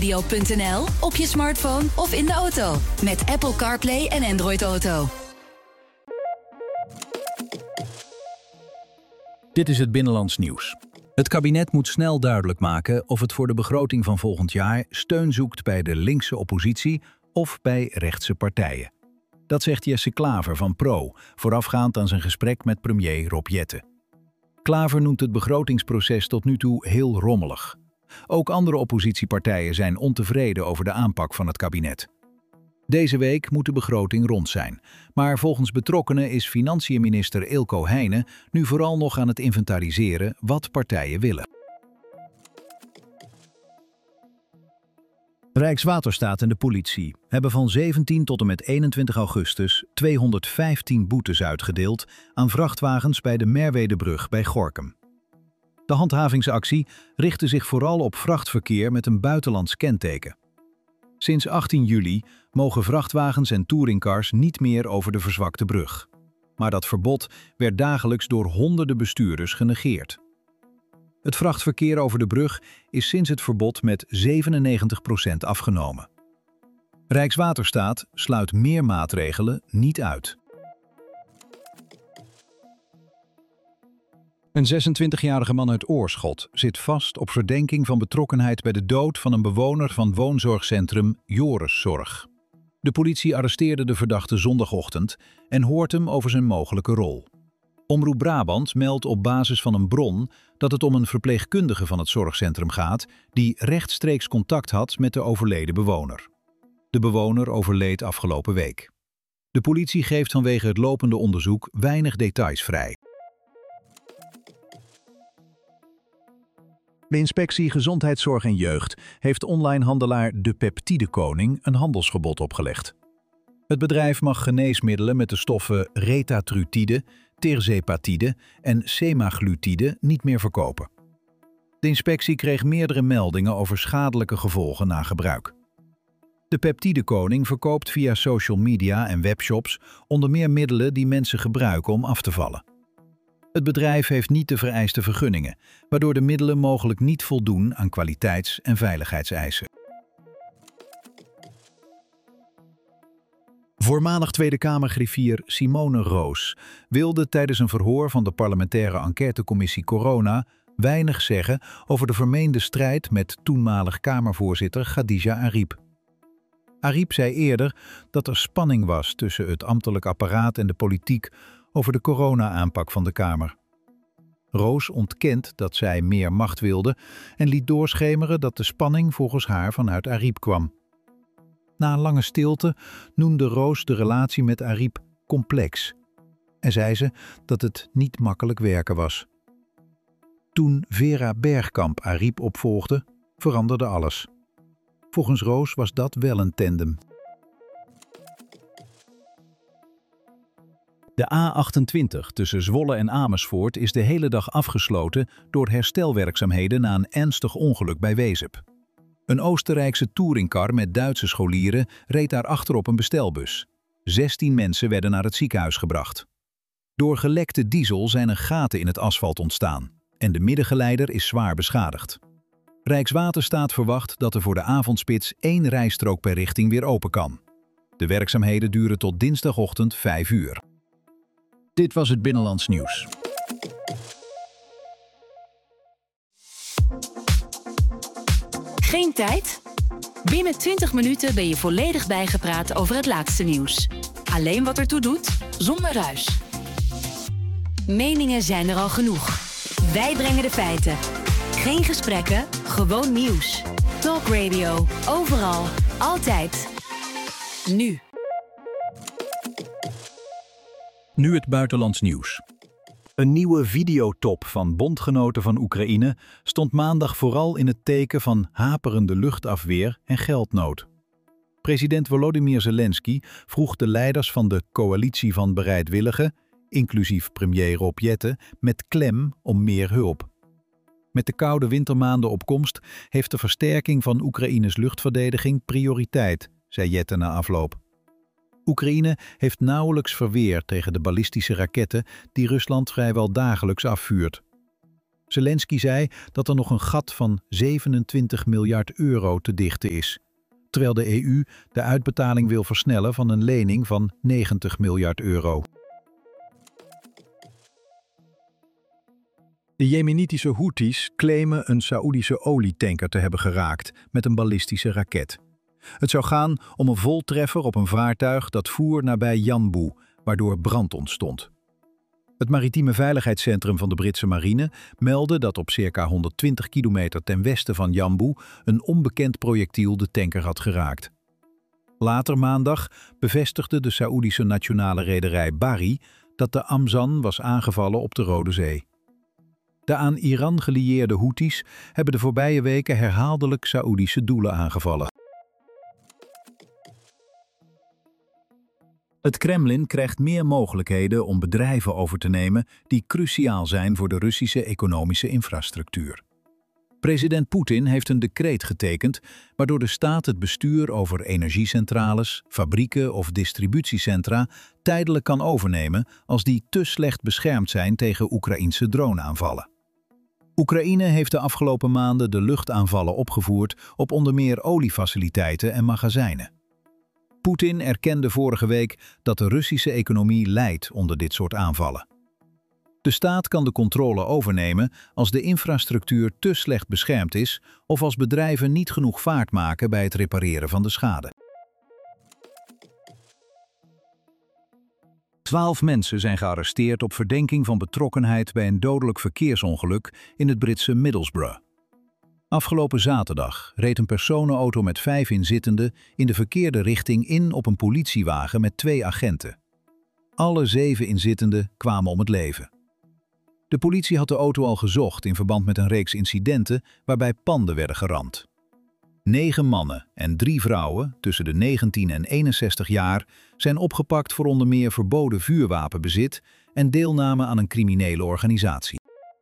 talkradio.nl, op je smartphone of in de auto. Met Apple CarPlay en Android Auto. Dit is het Binnenlands Nieuws. Het kabinet moet snel duidelijk maken of het voor de begroting van volgend jaar steun zoekt bij de linkse oppositie of bij rechtse partijen. Dat zegt Jesse Klaver van Pro, voorafgaand aan zijn gesprek met premier Rob Jetten. Klaver noemt het begrotingsproces tot nu toe heel rommelig. Ook andere oppositiepartijen zijn ontevreden over de aanpak van het kabinet. Deze week moet de begroting rond zijn. Maar volgens betrokkenen is financiënminister Eelco Heijnen nu vooral nog aan het inventariseren wat partijen willen. Rijkswaterstaat en de politie hebben van 17 tot en met 21 augustus 215 boetes uitgedeeld aan vrachtwagens bij de Merwedebrug bij Gorinchem. De handhavingsactie richtte zich vooral op vrachtverkeer met een buitenlands kenteken. Sinds 18 juli mogen vrachtwagens en touringcars niet meer over de verzwakte brug. Maar dat verbod werd dagelijks door honderden bestuurders genegeerd. Het vrachtverkeer over de brug is sinds het verbod met 97% afgenomen. Rijkswaterstaat sluit meer maatregelen niet uit. Een 26-jarige man uit Oorschot zit vast op verdenking van betrokkenheid bij de dood van een bewoner van woonzorgcentrum Joriszorg. De politie arresteerde de verdachte zondagochtend en hoort hem over zijn mogelijke rol. Omroep Brabant meldt op basis van een bron dat het om een verpleegkundige van het zorgcentrum gaat die rechtstreeks contact had met de overleden bewoner. De bewoner overleed afgelopen week. De politie geeft vanwege het lopende onderzoek weinig details vrij. De Inspectie Gezondheidszorg en Jeugd heeft online-handelaar De Peptide Koning een handelsverbod opgelegd. Het bedrijf mag geneesmiddelen met de stoffen retatrutide, tirzepatide en semaglutide niet meer verkopen. De inspectie kreeg meerdere meldingen over schadelijke gevolgen na gebruik. De Peptide Koning verkoopt via social media en webshops onder meer middelen die mensen gebruiken om af te vallen. Het bedrijf heeft niet de vereiste vergunningen, waardoor de middelen mogelijk niet voldoen aan kwaliteits- en veiligheidseisen. Voormalig Tweede Kamergriffier Simone Roos wilde tijdens een verhoor van de parlementaire enquêtecommissie Corona weinig zeggen over de vermeende strijd met toenmalig Kamervoorzitter Khadija Arib. Arib zei eerder dat er spanning was tussen het ambtelijk apparaat en de politiek over de corona-aanpak van de Kamer. Roos ontkent dat zij meer macht wilde en liet doorschemeren dat de spanning volgens haar vanuit Arib kwam. Na een lange stilte noemde Roos de relatie met Arib complex en zei ze dat het niet makkelijk werken was. Toen Vera Bergkamp Arib opvolgde, veranderde alles. Volgens Roos was dat wel een tandem. De A28 tussen Zwolle en Amersfoort is de hele dag afgesloten door herstelwerkzaamheden na een ernstig ongeluk bij Wezep. Een Oostenrijkse touringcar met Duitse scholieren reed daarachter op een bestelbus. 16 mensen werden naar het ziekenhuis gebracht. Door gelekte diesel zijn er gaten in het asfalt ontstaan en de middengeleider is zwaar beschadigd. Rijkswaterstaat verwacht dat er voor de avondspits 1 rijstrook per richting weer open kan. De werkzaamheden duren tot dinsdagochtend 5 uur. Dit was het Binnenlands Nieuws. Geen tijd? Binnen 20 minuten ben je volledig bijgepraat over het laatste nieuws. Alleen wat ertoe doet, zonder ruis. Meningen zijn er al genoeg. Wij brengen de feiten. Geen gesprekken, gewoon nieuws. Talk Radio, overal, altijd. Nu. Nu het buitenlands nieuws. Een nieuwe videotop van bondgenoten van Oekraïne stond maandag vooral in het teken van haperende luchtafweer en geldnood. President Volodymyr Zelensky vroeg de leiders van de coalitie van bereidwilligen, inclusief premier Rob Jetten, met klem om meer hulp. Met de koude wintermaanden op komst heeft de versterking van Oekraïnes luchtverdediging prioriteit, zei Jetten na afloop. Oekraïne heeft nauwelijks verweer tegen de ballistische raketten die Rusland vrijwel dagelijks afvuurt. Zelensky zei dat er nog een gat van 27 miljard euro te dichten is, terwijl de EU de uitbetaling wil versnellen van een lening van 90 miljard euro. De Jemenitische Houthis claimen een Saoedische olietanker te hebben geraakt met een ballistische raket. Het zou gaan om een voltreffer op een vaartuig dat voer nabij Yanbu, waardoor brand ontstond. Het maritieme veiligheidscentrum van de Britse marine meldde dat op circa 120 kilometer ten westen van Yanbu een onbekend projectiel de tanker had geraakt. Later maandag bevestigde de Saoedische nationale rederij Bahri dat de Amzan was aangevallen op de Rode Zee. De aan Iran gelieerde Houthis hebben de voorbije weken herhaaldelijk Saoedische doelen aangevallen. Het Kremlin krijgt meer mogelijkheden om bedrijven over te nemen die cruciaal zijn voor de Russische economische infrastructuur. President Poetin heeft een decreet getekend waardoor de staat het bestuur over energiecentrales, fabrieken of distributiecentra tijdelijk kan overnemen als die te slecht beschermd zijn tegen Oekraïnse droneaanvallen. Oekraïne heeft de afgelopen maanden de luchtaanvallen opgevoerd op onder meer oliefaciliteiten en magazijnen. Poetin erkende vorige week dat de Russische economie lijdt onder dit soort aanvallen. De staat kan de controle overnemen als de infrastructuur te slecht beschermd is of als bedrijven niet genoeg vaart maken bij het repareren van de schade. 12 mensen zijn gearresteerd op verdenking van betrokkenheid bij een dodelijk verkeersongeluk in het Britse Middlesbrough. Afgelopen zaterdag reed een personenauto met 5 inzittenden in de verkeerde richting in op een politiewagen met 2 agenten. Alle 7 inzittenden kwamen om het leven. De politie had de auto al gezocht in verband met een reeks incidenten waarbij panden werden geramd. 9 mannen en 3 vrouwen tussen de 19 en 61 jaar zijn opgepakt voor onder meer verboden vuurwapenbezit en deelname aan een criminele organisatie.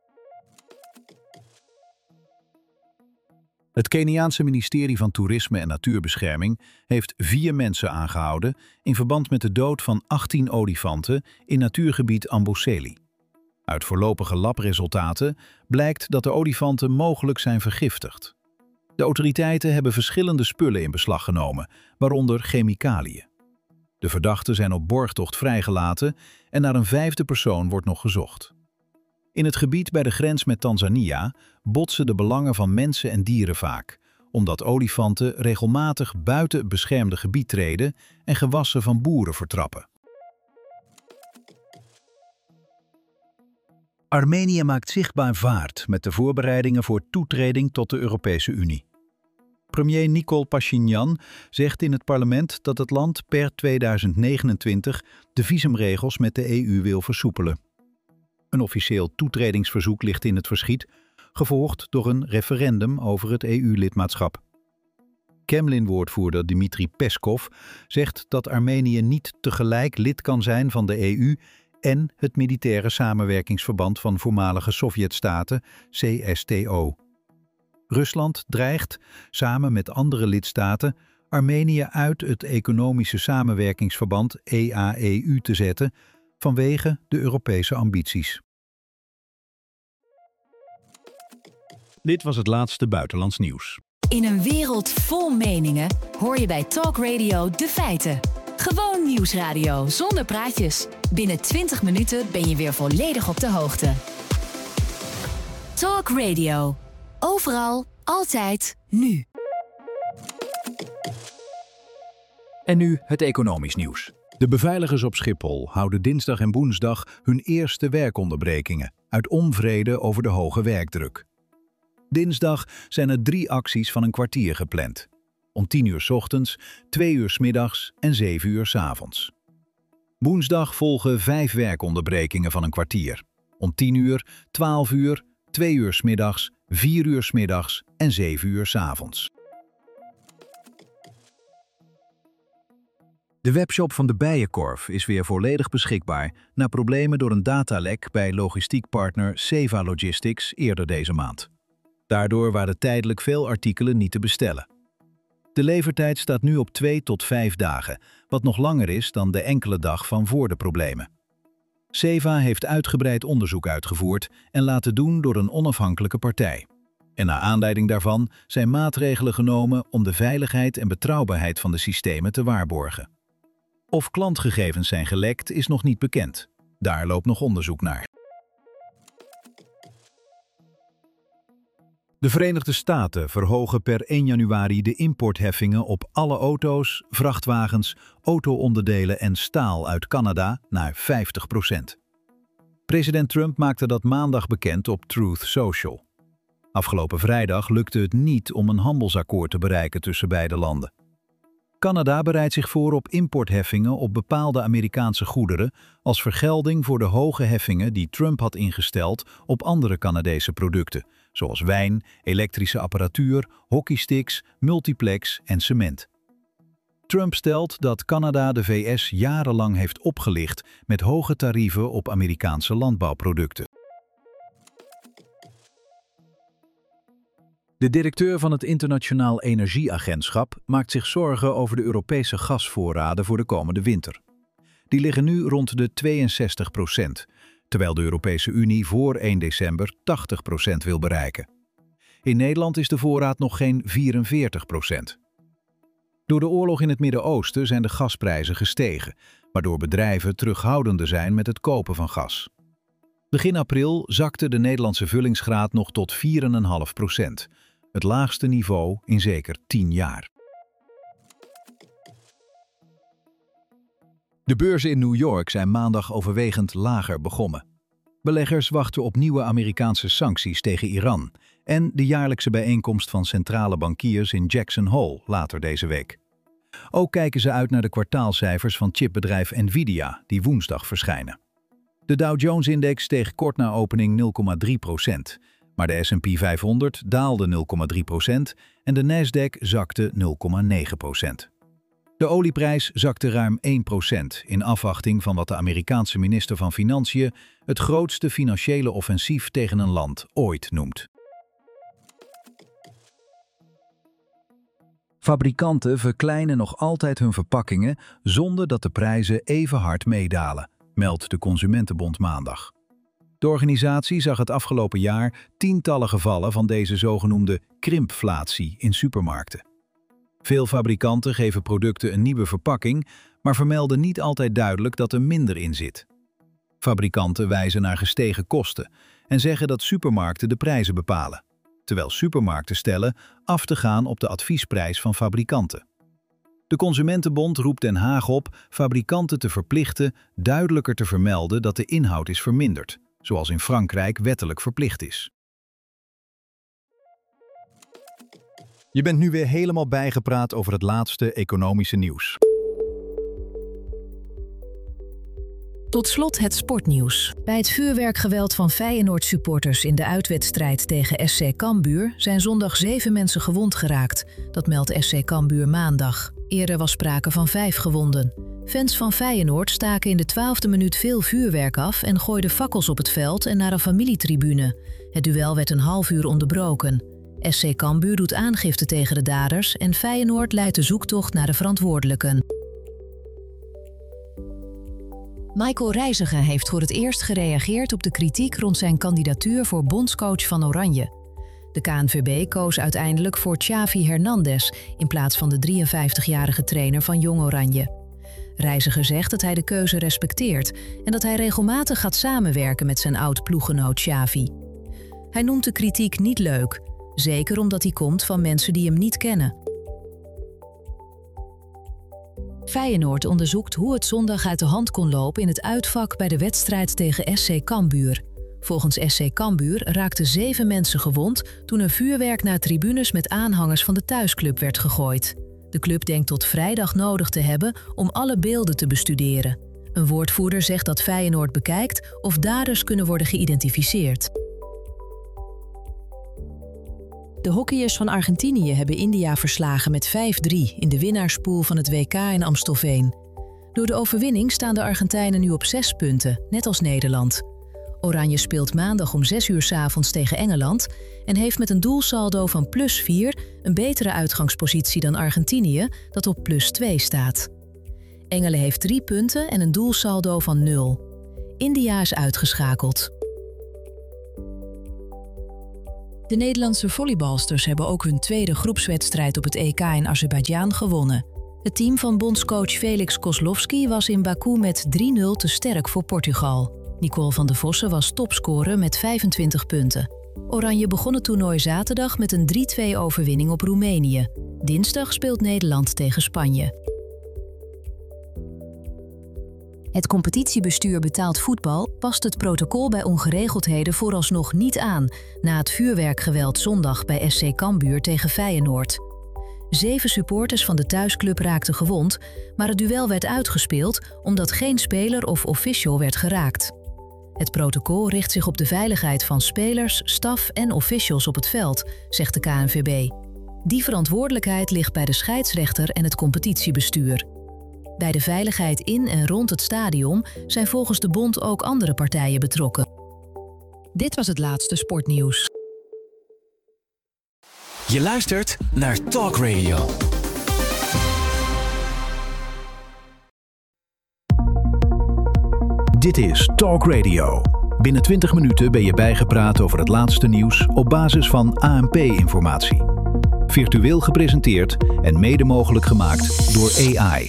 Het Keniaanse ministerie van Toerisme en Natuurbescherming heeft 4 mensen aangehouden in verband met de dood van 18 olifanten in natuurgebied Amboseli. Uit voorlopige labresultaten blijkt dat de olifanten mogelijk zijn vergiftigd. De autoriteiten hebben verschillende spullen in beslag genomen, waaronder chemicaliën. De verdachten zijn op borgtocht vrijgelaten en naar een 5e persoon wordt nog gezocht. In het gebied bij de grens met Tanzania botsen de belangen van mensen en dieren vaak, omdat olifanten regelmatig buiten het beschermde gebied treden en gewassen van boeren vertrappen. Armenië maakt zichtbaar vaart met de voorbereidingen voor toetreding tot de Europese Unie. Premier Nikol Pashinyan zegt in het parlement dat het land per 2029 de visumregels met de EU wil versoepelen. Een officieel toetredingsverzoek ligt in het verschiet, gevolgd door een referendum over het EU-lidmaatschap. Kremlin-woordvoerder Dmitri Peskov zegt dat Armenië niet tegelijk lid kan zijn van de EU en het militaire samenwerkingsverband van voormalige Sovjetstaten, CSTO. Rusland dreigt, samen met andere lidstaten, Armenië uit het economische samenwerkingsverband EAEU te zetten vanwege de Europese ambities. Dit was het laatste buitenlands nieuws. In een wereld vol meningen hoor je bij Talk Radio de feiten. Gewoon nieuwsradio zonder praatjes. Binnen 20 minuten ben je weer volledig op de hoogte. Talk Radio. Overal, altijd, nu. En nu het economisch nieuws. De beveiligers op Schiphol houden dinsdag en woensdag hun eerste werkonderbrekingen uit onvrede over de hoge werkdruk. Dinsdag zijn er 3 acties van een kwartier gepland. Om 10 uur 's ochtends, 2 uur 's middags en 7 uur 's avonds. Woensdag volgen 5 werkonderbrekingen van een kwartier. Om 10 uur, 12 uur, 2 uur 's middags, 4 uur 's middags en 7 uur 's avonds. De webshop van de Bijenkorf is weer volledig beschikbaar na problemen door een datalek bij logistiekpartner Seva Logistics eerder deze maand. Daardoor waren tijdelijk veel artikelen niet te bestellen. De levertijd staat nu op 2 tot 5 dagen, wat nog langer is dan de enkele dag van voor de problemen. CEVA heeft uitgebreid onderzoek uitgevoerd en laten doen door een onafhankelijke partij. En naar aanleiding daarvan zijn maatregelen genomen om de veiligheid en betrouwbaarheid van de systemen te waarborgen. Of klantgegevens zijn gelekt is nog niet bekend. Daar loopt nog onderzoek naar. De Verenigde Staten verhogen per 1 januari de importheffingen op alle auto's, vrachtwagens, auto-onderdelen en staal uit Canada naar 50%. President Trump maakte dat maandag bekend op Truth Social. Afgelopen vrijdag lukte het niet om een handelsakkoord te bereiken tussen beide landen. Canada bereidt zich voor op importheffingen op bepaalde Amerikaanse goederen als vergelding voor de hoge heffingen die Trump had ingesteld op andere Canadese producten, zoals wijn, elektrische apparatuur, hockeysticks, multiplex en cement. Trump stelt dat Canada de VS jarenlang heeft opgelicht met hoge tarieven op Amerikaanse landbouwproducten. De directeur van het Internationaal Energieagentschap maakt zich zorgen over de Europese gasvoorraden voor de komende winter. Die liggen nu rond de 62%, terwijl de Europese Unie voor 1 december 80% wil bereiken. In Nederland is de voorraad nog geen 44%. Door de oorlog in het Midden-Oosten zijn de gasprijzen gestegen, waardoor bedrijven terughoudender zijn met het kopen van gas. Begin april zakte de Nederlandse vullingsgraad nog tot 4,5%. Het laagste niveau in zeker 10 jaar. De beurzen in New York zijn maandag overwegend lager begonnen. Beleggers wachten op nieuwe Amerikaanse sancties tegen Iran en de jaarlijkse bijeenkomst van centrale bankiers in Jackson Hole later deze week. Ook kijken ze uit naar de kwartaalcijfers van chipbedrijf Nvidia, die woensdag verschijnen. De Dow Jones-index steeg kort na opening 0,3%, maar de S&P 500 daalde 0,3% en de Nasdaq zakte 0,9%. De olieprijs zakte ruim 1% in afwachting van wat de Amerikaanse minister van Financiën het grootste financiële offensief tegen een land ooit noemt. Fabrikanten verkleinen nog altijd hun verpakkingen zonder dat de prijzen even hard meedalen, meldt de Consumentenbond maandag. De organisatie zag het afgelopen jaar tientallen gevallen van deze zogenoemde krimpflatie in supermarkten. Veel fabrikanten geven producten een nieuwe verpakking, maar vermelden niet altijd duidelijk dat er minder in zit. Fabrikanten wijzen naar gestegen kosten en zeggen dat supermarkten de prijzen bepalen, terwijl supermarkten stellen af te gaan op de adviesprijs van fabrikanten. De Consumentenbond roept Den Haag op fabrikanten te verplichten duidelijker te vermelden dat de inhoud is verminderd, zoals in Frankrijk wettelijk verplicht is. Je bent nu weer helemaal bijgepraat over het laatste economische nieuws. Tot slot het sportnieuws. Bij het vuurwerkgeweld van Feyenoord-supporters in de uitwedstrijd tegen SC Cambuur zijn zondag 7 mensen gewond geraakt. Dat meldt SC Cambuur maandag. Eerder was sprake van 5 gewonden. Fans van Feyenoord staken in de 12e minuut veel vuurwerk af en gooiden fakkels op het veld en naar een familietribune. Het duel werd een half uur onderbroken. SC Cambuur doet aangifte tegen de daders en Feyenoord leidt de zoektocht naar de verantwoordelijken. Michael Reiziger heeft voor het eerst gereageerd op de kritiek rond zijn kandidatuur voor bondscoach van Oranje. De KNVB koos uiteindelijk voor Xavi Hernandez in plaats van de 53-jarige trainer van Jong Oranje. Reiziger zegt dat hij de keuze respecteert en dat hij regelmatig gaat samenwerken met zijn oud-ploeggenoot Xavi. Hij noemt de kritiek niet leuk, zeker omdat die komt van mensen die hem niet kennen. Feyenoord onderzoekt hoe het zondag uit de hand kon lopen in het uitvak bij de wedstrijd tegen SC Cambuur. Volgens SC Cambuur raakten 7 mensen gewond toen er vuurwerk naar tribunes met aanhangers van de thuisclub werd gegooid. De club denkt tot vrijdag nodig te hebben om alle beelden te bestuderen. Een woordvoerder zegt dat Feyenoord bekijkt of daders kunnen worden geïdentificeerd. De hockeyers van Argentinië hebben India verslagen met 5-3 in de winnaarspool van het WK in Amstelveen. Door de overwinning staan de Argentijnen nu op 6 punten, net als Nederland. Oranje speelt maandag om 6 uur 's avonds tegen Engeland en heeft met een doelsaldo van +4 een betere uitgangspositie dan Argentinië, dat op +2 staat. Engelen heeft 3 punten en een doelsaldo van 0. India is uitgeschakeld. De Nederlandse volleybalsters hebben ook hun tweede groepswedstrijd op het EK in Azerbeidzjan gewonnen. Het team van bondscoach Felix Kozlowski was in Baku met 3-0 te sterk voor Portugal. Nicole van de Vossen was topscorer met 25 punten. Oranje begon het toernooi zaterdag met een 3-2 overwinning op Roemenië. Dinsdag speelt Nederland tegen Spanje. Het competitiebestuur betaald voetbal past het protocol bij ongeregeldheden vooralsnog niet aan na het vuurwerkgeweld zondag bij SC Cambuur tegen Feyenoord. 7 supporters van de thuisclub raakten gewond, maar het duel werd uitgespeeld omdat geen speler of official werd geraakt. Het protocol richt zich op de veiligheid van spelers, staf en officials op het veld, zegt de KNVB. Die verantwoordelijkheid ligt bij de scheidsrechter en het competitiebestuur. Bij de veiligheid in en rond het stadion zijn volgens de bond ook andere partijen betrokken. Dit was het laatste sportnieuws. Je luistert naar Talk Radio. Dit is Talk Radio. Binnen 20 minuten ben je bijgepraat over het laatste nieuws op basis van ANP-informatie. Virtueel gepresenteerd en mede mogelijk gemaakt door AI.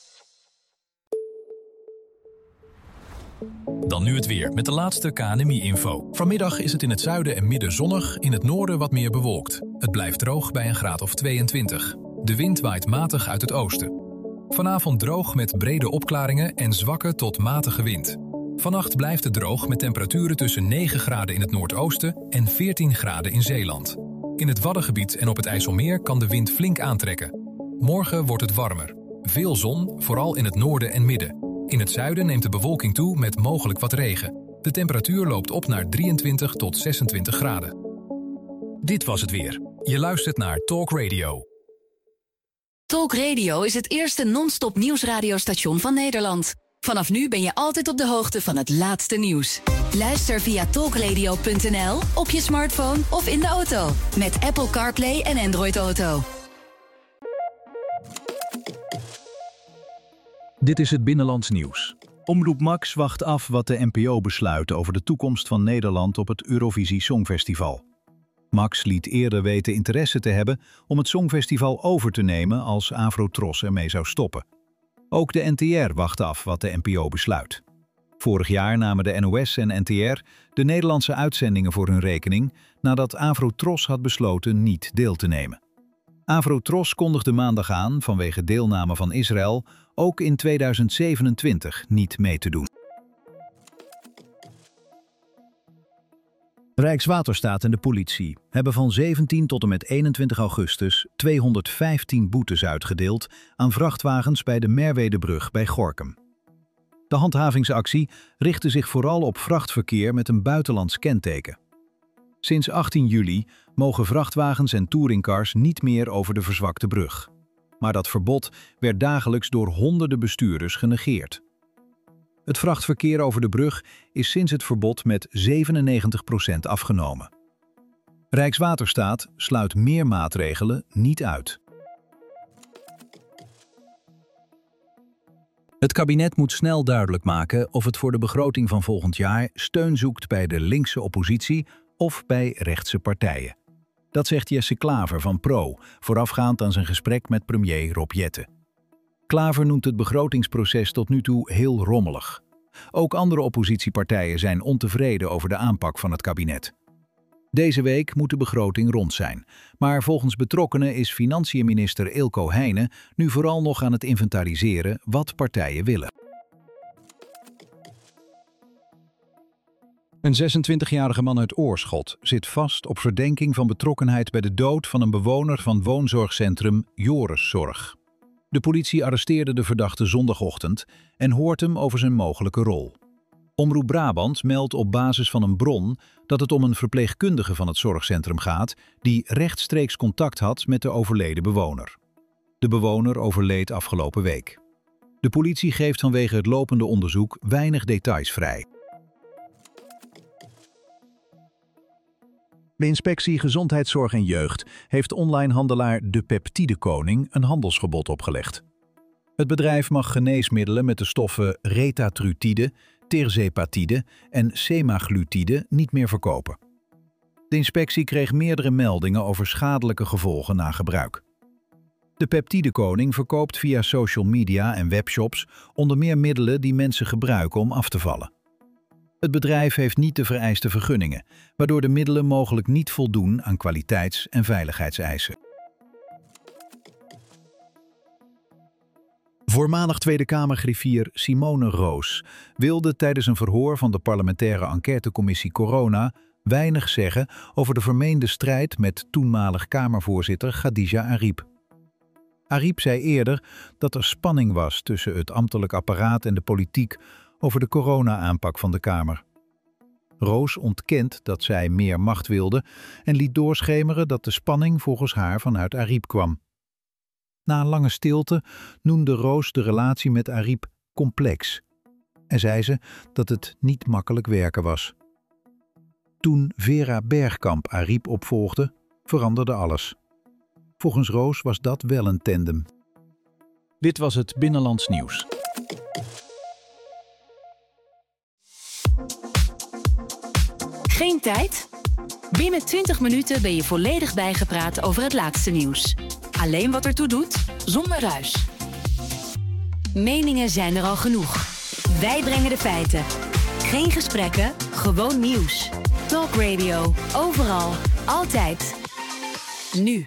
Dan nu het weer met de laatste KNMI-info. Vanmiddag is het in het zuiden en midden zonnig, in het noorden wat meer bewolkt. Het blijft droog bij een graad of 22. De wind waait matig uit het oosten. Vanavond droog met brede opklaringen en zwakke tot matige wind. Vannacht blijft het droog met temperaturen tussen 9 graden in het noordoosten en 14 graden in Zeeland. In het Waddengebied en op het IJsselmeer kan de wind flink aantrekken. Morgen wordt het warmer. Veel zon, vooral in het noorden en midden. In het zuiden neemt de bewolking toe met mogelijk wat regen. De temperatuur loopt op naar 23 tot 26 graden. Dit was het weer. Je luistert naar Talk Radio. Talk Radio is het eerste non-stop nieuwsradiostation van Nederland. Vanaf nu ben je altijd op de hoogte van het laatste nieuws. Luister via talkradio.nl, op je smartphone of in de auto. Met Apple CarPlay en Android Auto. Dit is het Binnenlands nieuws. Omroep Max wacht af wat de NPO besluit over de toekomst van Nederland op het Eurovisie Songfestival. Max liet eerder weten interesse te hebben om het Songfestival over te nemen als Afro-Tros ermee zou stoppen. Ook de NTR wacht af wat de NPO besluit. Vorig jaar namen de NOS en NTR de Nederlandse uitzendingen voor hun rekening nadat Afro-Tros had besloten niet deel te nemen. Afro-Tros kondigde maandag aan, vanwege deelname van Israël, ook in 2027 niet mee te doen. Rijkswaterstaat en de politie hebben van 17 tot en met 21 augustus 215 boetes uitgedeeld aan vrachtwagens bij de Merwedebrug bij Gorinchem. De handhavingsactie richtte zich vooral op vrachtverkeer met een buitenlands kenteken. Sinds 18 juli mogen vrachtwagens en touringcars niet meer over de verzwakte brug. Maar dat verbod werd dagelijks door honderden bestuurders genegeerd. Het vrachtverkeer over de brug is sinds het verbod met 97% afgenomen. Rijkswaterstaat sluit meer maatregelen niet uit. Het kabinet moet snel duidelijk maken of het voor de begroting van volgend jaar steun zoekt bij de linkse oppositie of bij rechtse partijen. Dat zegt Jesse Klaver van Pro, voorafgaand aan zijn gesprek met premier Rob Jetten. Klaver noemt het begrotingsproces tot nu toe heel rommelig. Ook andere oppositiepartijen zijn ontevreden over de aanpak van het kabinet. Deze week moet de begroting rond zijn, maar volgens betrokkenen is financiënminister Eelco Heijnen nu vooral nog aan het inventariseren wat partijen willen. Een 26-jarige man uit Oorschot zit vast op verdenking van betrokkenheid bij de dood van een bewoner van woonzorgcentrum Joriszorg. De politie arresteerde de verdachte zondagochtend en hoort hem over zijn mogelijke rol. Omroep Brabant meldt op basis van een bron dat het om een verpleegkundige van het zorgcentrum gaat die rechtstreeks contact had met de overleden bewoner. De bewoner overleed afgelopen week. De politie geeft vanwege het lopende onderzoek weinig details vrij. De Inspectie Gezondheidszorg en Jeugd heeft onlinehandelaar De Peptidekoning een handelsverbod opgelegd. Het bedrijf mag geneesmiddelen met de stoffen retatrutide, tirzepatide en semaglutide niet meer verkopen. De inspectie kreeg meerdere meldingen over schadelijke gevolgen na gebruik. De peptidekoning verkoopt via social media en webshops onder meer middelen die mensen gebruiken om af te vallen. Het bedrijf heeft niet de vereiste vergunningen, waardoor de middelen mogelijk niet voldoen aan kwaliteits- en veiligheidseisen. Voormalig Tweede Kamergriffier Simone Roos wilde tijdens een verhoor van de parlementaire enquêtecommissie Corona weinig zeggen over de vermeende strijd met toenmalig Kamervoorzitter Khadija Arib. Arib zei eerder dat er spanning was tussen het ambtelijk apparaat en de politiek over de corona-aanpak van de Kamer. Roos ontkent dat zij meer macht wilde en liet doorschemeren dat de spanning volgens haar vanuit Arib kwam. Na een lange stilte noemde Roos de relatie met Arib complex en zei ze dat het niet makkelijk werken was. Toen Vera Bergkamp Arib opvolgde, veranderde alles. Volgens Roos was dat wel een tandem. Dit was het Binnenlands Nieuws. Geen tijd? Binnen 20 minuten ben je volledig bijgepraat over het laatste nieuws. Alleen wat ertoe doet, zonder ruis. Meningen zijn er al genoeg. Wij brengen de feiten. Geen gesprekken, gewoon nieuws. Talk Radio, overal, altijd. Nu.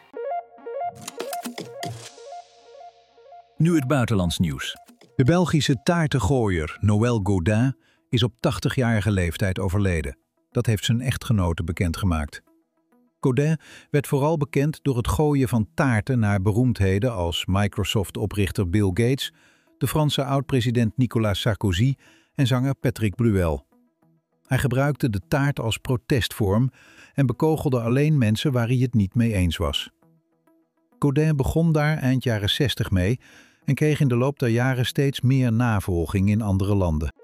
Nu het buitenlands nieuws. De Belgische taartengooier Noël Gaudin is op 80-jarige leeftijd overleden. Dat heeft zijn echtgenote bekendgemaakt. Gaudin werd vooral bekend door het gooien van taarten naar beroemdheden als Microsoft-oprichter Bill Gates, de Franse oud-president Nicolas Sarkozy en zanger Patrick Bruel. Hij gebruikte de taart als protestvorm en bekogelde alleen mensen waar hij het niet mee eens was. Gaudin begon daar eind jaren 60 mee en kreeg in de loop der jaren steeds meer navolging in andere landen.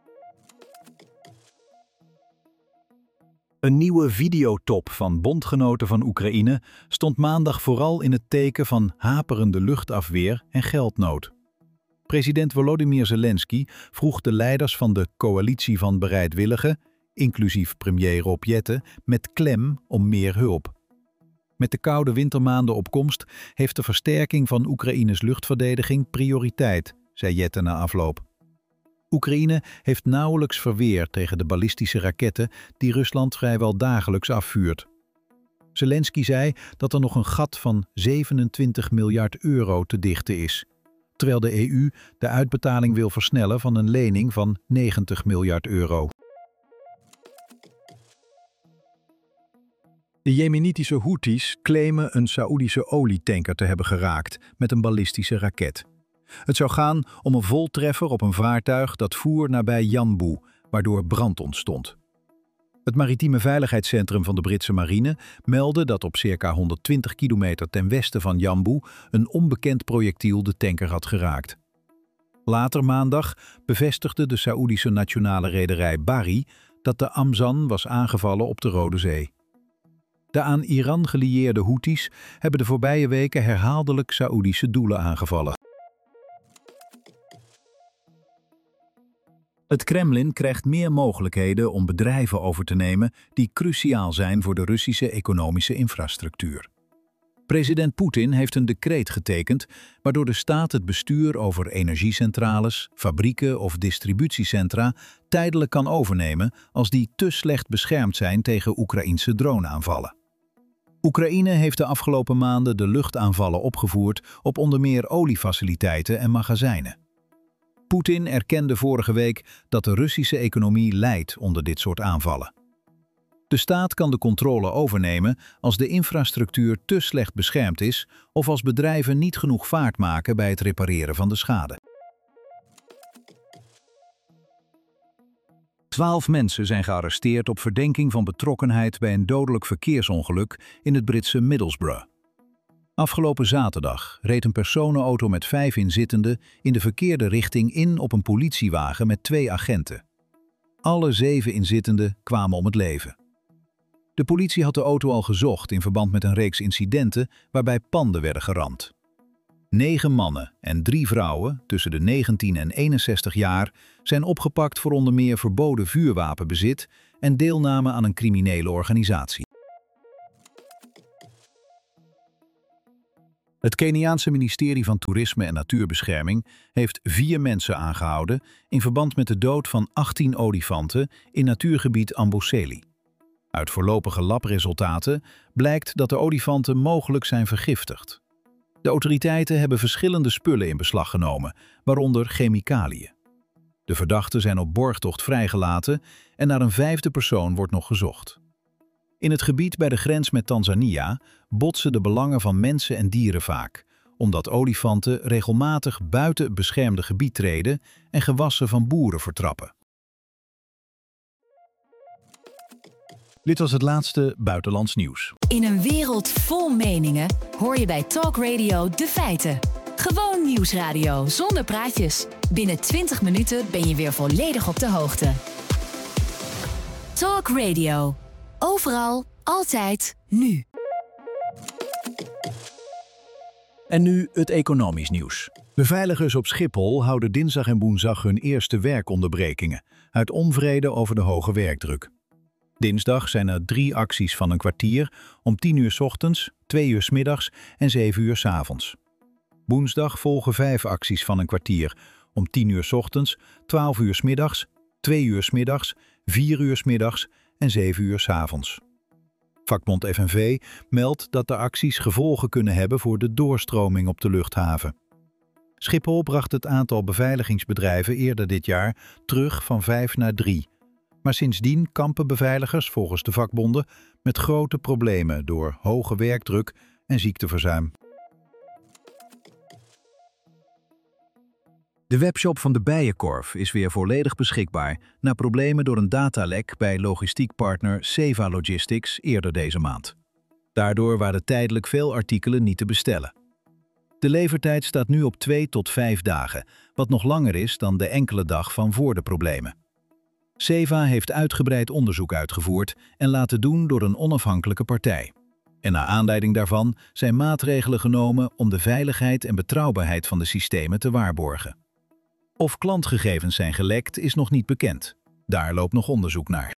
Een nieuwe videotop van bondgenoten van Oekraïne stond maandag vooral in het teken van haperende luchtafweer en geldnood. President Volodymyr Zelensky vroeg de leiders van de coalitie van bereidwilligen, inclusief premier Rob Jetten, met klem om meer hulp. Met de koude wintermaanden op komst heeft de versterking van Oekraïnes luchtverdediging prioriteit, zei Jetten na afloop. Oekraïne heeft nauwelijks verweer tegen de ballistische raketten die Rusland vrijwel dagelijks afvuurt. Zelensky zei dat er nog een gat van 27 miljard euro te dichten is, terwijl de EU de uitbetaling wil versnellen van een lening van 90 miljard euro. De Jemenitische Houthis claimen een Saoedische olietanker te hebben geraakt met een ballistische raket. Het zou gaan om een voltreffer op een vaartuig dat voer nabij Yanbu, waardoor brand ontstond. Het Maritieme Veiligheidscentrum van de Britse marine meldde dat op circa 120 kilometer ten westen van Yanbu een onbekend projectiel de tanker had geraakt. Later maandag bevestigde de Saoedische nationale rederij Bari dat de Amzan was aangevallen op de Rode Zee. De aan Iran gelieerde Houthis hebben de voorbije weken herhaaldelijk Saoedische doelen aangevallen. Het Kremlin krijgt meer mogelijkheden om bedrijven over te nemen die cruciaal zijn voor de Russische economische infrastructuur. President Poetin heeft een decreet getekend waardoor de staat het bestuur over energiecentrales, fabrieken of distributiecentra tijdelijk kan overnemen als die te slecht beschermd zijn tegen Oekraïnse droneaanvallen. Oekraïne heeft de afgelopen maanden de luchtaanvallen opgevoerd op onder meer oliefaciliteiten en magazijnen. Poetin erkende vorige week dat de Russische economie lijdt onder dit soort aanvallen. De staat kan de controle overnemen als de infrastructuur te slecht beschermd is of als bedrijven niet genoeg vaart maken bij het repareren van de schade. 12 mensen zijn gearresteerd op verdenking van betrokkenheid bij een dodelijk verkeersongeluk in het Britse Middlesbrough. Afgelopen zaterdag reed een personenauto met 5 inzittenden in de verkeerde richting in op een politiewagen met 2 agenten. Alle 7 inzittenden kwamen om het leven. De politie had de auto al gezocht in verband met een reeks incidenten waarbij panden werden geramd. 9 mannen en 3 vrouwen tussen de 19 en 61 jaar zijn opgepakt voor onder meer verboden vuurwapenbezit en deelname aan een criminele organisatie. Het Keniaanse ministerie van Toerisme en Natuurbescherming heeft 4 mensen aangehouden in verband met de dood van 18 olifanten in natuurgebied Amboseli. Uit voorlopige labresultaten blijkt dat de olifanten mogelijk zijn vergiftigd. De autoriteiten hebben verschillende spullen in beslag genomen, waaronder chemicaliën. De verdachten zijn op borgtocht vrijgelaten en naar een 5e persoon wordt nog gezocht. In het gebied bij de grens met Tanzania botsen de belangen van mensen en dieren vaak, omdat olifanten regelmatig buiten het beschermde gebied treden en gewassen van boeren vertrappen. Dit was het laatste buitenlands nieuws. In een wereld vol meningen hoor je bij Talk Radio de feiten. Gewoon nieuwsradio zonder praatjes. Binnen 20 minuten ben je weer volledig op de hoogte. Talk Radio. Overal, altijd, nu. En nu het economisch nieuws. Beveiligers op Schiphol houden dinsdag en woensdag hun eerste werkonderbrekingen uit onvrede over de hoge werkdruk. Dinsdag zijn er 3 acties van een kwartier om 10 uur 's ochtends, 2 uur 's middags en 7 uur 's avonds. Woensdag volgen 5 acties van een kwartier om 10 uur 's ochtends, 12 uur 's middags, 2 uur 's middags, 4 uur 's middags en 7 uur 's avonds. Vakbond FNV meldt dat de acties gevolgen kunnen hebben voor de doorstroming op de luchthaven. Schiphol bracht het aantal beveiligingsbedrijven eerder dit jaar terug van 5 naar 3. Maar sindsdien kampen beveiligers volgens de vakbonden met grote problemen door hoge werkdruk en ziekteverzuim. De webshop van de Bijenkorf is weer volledig beschikbaar na problemen door een datalek bij logistiekpartner Seva Logistics eerder deze maand. Daardoor waren tijdelijk veel artikelen niet te bestellen. De levertijd staat nu op 2 tot 5 dagen, wat nog langer is dan de enkele dag van voor de problemen. Seva heeft uitgebreid onderzoek uitgevoerd en laten doen door een onafhankelijke partij. En naar aanleiding daarvan zijn maatregelen genomen om de veiligheid en betrouwbaarheid van de systemen te waarborgen. Of klantgegevens zijn gelekt is nog niet bekend. Daar loopt nog onderzoek naar.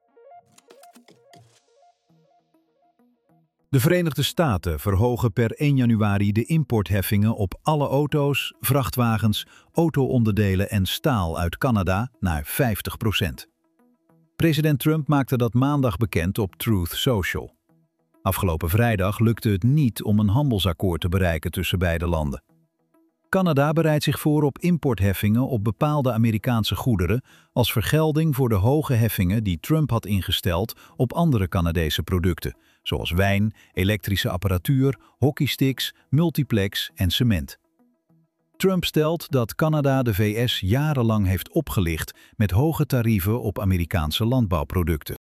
De Verenigde Staten verhogen per 1 januari de importheffingen op alle auto's, vrachtwagens, auto-onderdelen en staal uit Canada naar 50%. President Trump maakte dat maandag bekend op Truth Social. Afgelopen vrijdag lukte het niet om een handelsakkoord te bereiken tussen beide landen. Canada bereidt zich voor op importheffingen op bepaalde Amerikaanse goederen als vergelding voor de hoge heffingen die Trump had ingesteld op andere Canadese producten, zoals wijn, elektrische apparatuur, hockeysticks, multiplex en cement. Trump stelt dat Canada de VS jarenlang heeft opgelicht met hoge tarieven op Amerikaanse landbouwproducten.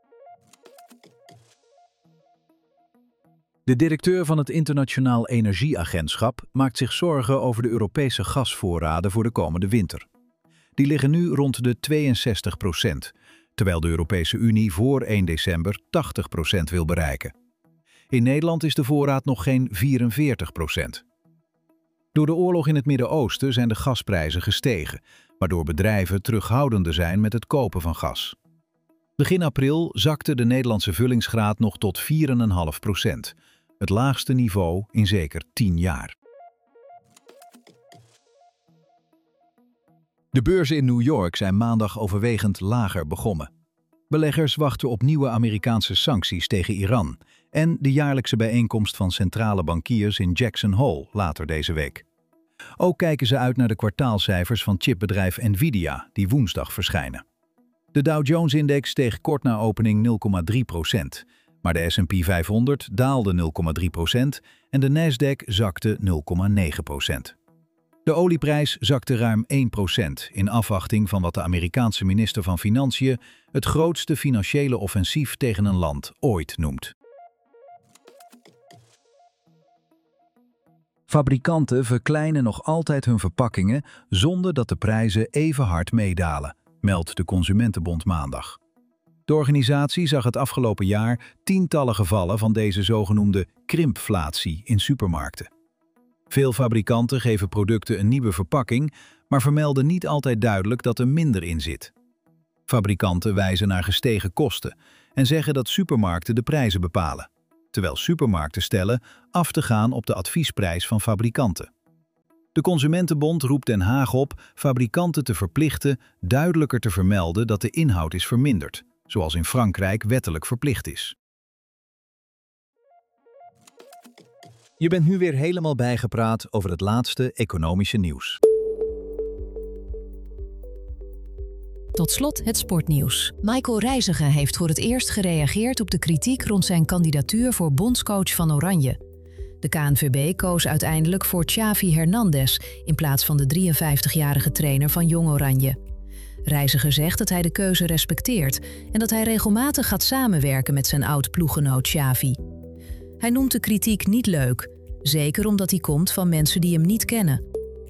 De directeur van het Internationaal Energieagentschap maakt zich zorgen over de Europese gasvoorraden voor de komende winter. Die liggen nu rond de 62%, terwijl de Europese Unie voor 1 december 80% wil bereiken. In Nederland is de voorraad nog geen 44%. Door de oorlog in het Midden-Oosten zijn de gasprijzen gestegen, waardoor bedrijven terughoudender zijn met het kopen van gas. Begin april zakte de Nederlandse vullingsgraad nog tot 4,5%, het laagste niveau in zeker 10 jaar. De beurzen in New York zijn maandag overwegend lager begonnen. Beleggers wachten op nieuwe Amerikaanse sancties tegen Iran en de jaarlijkse bijeenkomst van centrale bankiers in Jackson Hole later deze week. Ook kijken ze uit naar de kwartaalcijfers van chipbedrijf Nvidia, die woensdag verschijnen. De Dow Jones-index steeg kort na opening 0,3%, maar de S&P 500 daalde 0,3% en de Nasdaq zakte 0,9%. De olieprijs zakte ruim 1% in afwachting van wat de Amerikaanse minister van Financiën het grootste financiële offensief tegen een land ooit noemt. Fabrikanten verkleinen nog altijd hun verpakkingen zonder dat de prijzen even hard meedalen, meldt de Consumentenbond maandag. De organisatie zag het afgelopen jaar tientallen gevallen van deze zogenoemde krimpflatie in supermarkten. Veel fabrikanten geven producten een nieuwe verpakking, maar vermelden niet altijd duidelijk dat er minder in zit. Fabrikanten wijzen naar gestegen kosten en zeggen dat supermarkten de prijzen bepalen, terwijl supermarkten stellen af te gaan op de adviesprijs van fabrikanten. De Consumentenbond roept Den Haag op fabrikanten te verplichten duidelijker te vermelden dat de inhoud is verminderd, zoals in Frankrijk wettelijk verplicht is. Je bent nu weer helemaal bijgepraat over het laatste economische nieuws. Tot slot het sportnieuws. Michael Reiziger heeft voor het eerst gereageerd op de kritiek rond zijn kandidatuur voor bondscoach van Oranje. De KNVB koos uiteindelijk voor Xavi Hernandez in plaats van de 53-jarige trainer van Jong Oranje. Reiziger zegt dat hij de keuze respecteert en dat hij regelmatig gaat samenwerken met zijn oud-ploeggenoot Xavi. Hij noemt de kritiek niet leuk, zeker omdat die komt van mensen die hem niet kennen.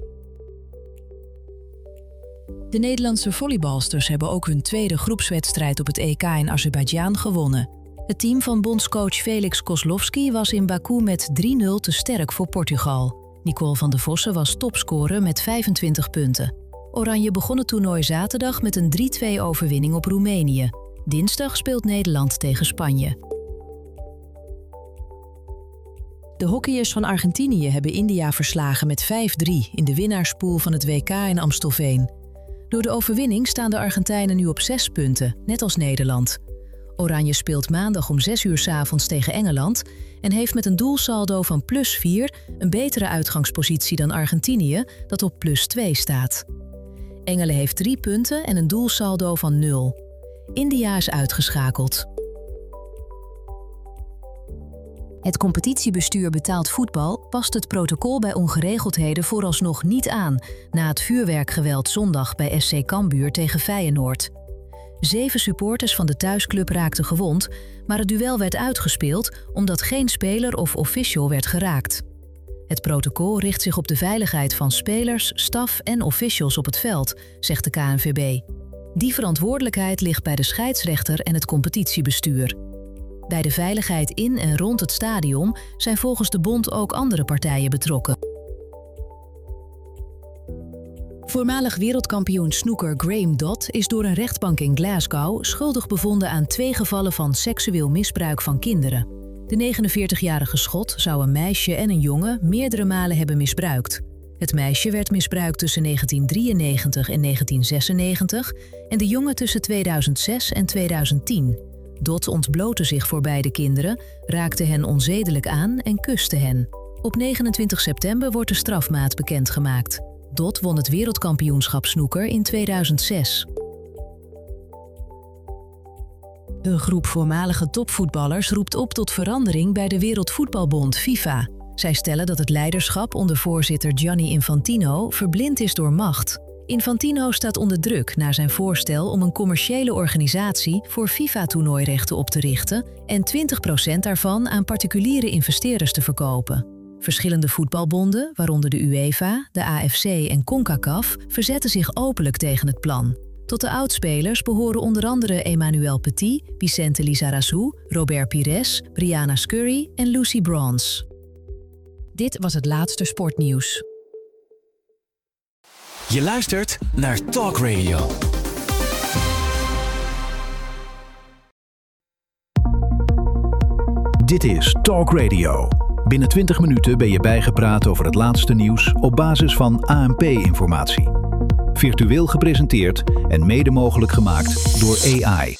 De Nederlandse volleybalsters hebben ook hun tweede groepswedstrijd op het EK in Azerbeidzjan gewonnen. Het team van bondscoach Felix Kozlowski was in Baku met 3-0 te sterk voor Portugal. Nicole van der Vossen was topscorer met 25 punten. Oranje begon het toernooi zaterdag met een 3-2 overwinning op Roemenië. Dinsdag speelt Nederland tegen Spanje. De hockeyers van Argentinië hebben India verslagen met 5-3 in de winnaarspool van het WK in Amstelveen. Door de overwinning staan de Argentijnen nu op 6 punten, net als Nederland. Oranje speelt maandag om 6 uur 's avonds tegen Engeland en heeft met een doelsaldo van +4 een betere uitgangspositie dan Argentinië, dat op +2 staat. Engelen heeft 3 punten en een doelsaldo van 0. India is uitgeschakeld. Het competitiebestuur betaald voetbal past het protocol bij ongeregeldheden vooralsnog niet aan na het vuurwerkgeweld zondag bij SC Cambuur tegen Feyenoord. 7 supporters van de thuisclub raakten gewond, maar het duel werd uitgespeeld omdat geen speler of official werd geraakt. Het protocol richt zich op de veiligheid van spelers, staf en officials op het veld, zegt de KNVB. Die verantwoordelijkheid ligt bij de scheidsrechter en het competitiebestuur. Bij de veiligheid in en rond het stadion zijn volgens de bond ook andere partijen betrokken. Voormalig wereldkampioen snooker Graham Dodd is door een rechtbank in Glasgow schuldig bevonden aan 2 gevallen van seksueel misbruik van kinderen. De 49-jarige Schot zou een meisje en een jongen meerdere malen hebben misbruikt. Het meisje werd misbruikt tussen 1993 en 1996 en de jongen tussen 2006 en 2010. Dodd ontblootte zich voor beide kinderen, raakte hen onzedelijk aan en kuste hen. Op 29 september wordt de strafmaat bekendgemaakt. Dodd won het wereldkampioenschap snooker in 2006. Een groep voormalige topvoetballers roept op tot verandering bij de Wereldvoetbalbond FIFA. Zij stellen dat het leiderschap onder voorzitter Gianni Infantino verblind is door macht. Infantino staat onder druk na zijn voorstel om een commerciële organisatie voor FIFA-toernooirechten op te richten en 20% daarvan aan particuliere investeerders te verkopen. Verschillende voetbalbonden, waaronder de UEFA, de AFC en CONCACAF, verzetten zich openlijk tegen het plan. Tot de oudspelers behoren onder andere Emmanuel Petit, Vicente Lizarazu, Robert Pires, Brianna Scurry en Lucy Bronze. Dit was het laatste sportnieuws. Je luistert naar Talk Radio. Dit is Talk Radio. Binnen 20 minuten ben je bijgepraat over het laatste nieuws op basis van ANP-informatie. Virtueel gepresenteerd en mede mogelijk gemaakt door AI.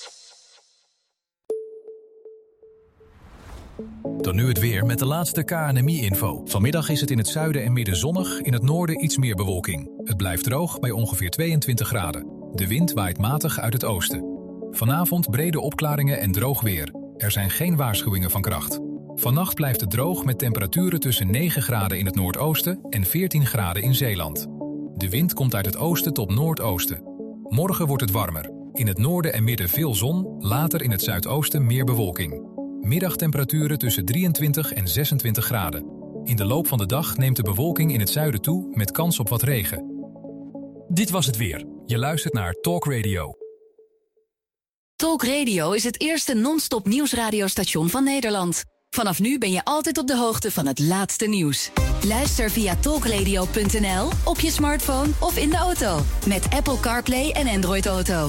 Dan nu het weer met de laatste KNMI-info. Vanmiddag is het in het zuiden en midden zonnig, in het noorden iets meer bewolking. Het blijft droog bij ongeveer 22 graden. De wind waait matig uit het oosten. Vanavond brede opklaringen en droog weer. Er zijn geen waarschuwingen van kracht. Vannacht blijft het droog met temperaturen tussen 9 graden in het noordoosten en 14 graden in Zeeland. De wind komt uit het oosten tot noordoosten. Morgen wordt het warmer. In het noorden en midden veel zon, later in het zuidoosten meer bewolking. Middagtemperaturen tussen 23 en 26 graden. In de loop van de dag neemt de bewolking in het zuiden toe met kans op wat regen. Dit was het weer. Je luistert naar Talk Radio. Talk Radio is het eerste non-stop nieuwsradiostation van Nederland. Vanaf nu ben je altijd op de hoogte van het laatste nieuws. Luister via talkradio.nl, op je smartphone of in de auto. Met Apple CarPlay en Android Auto.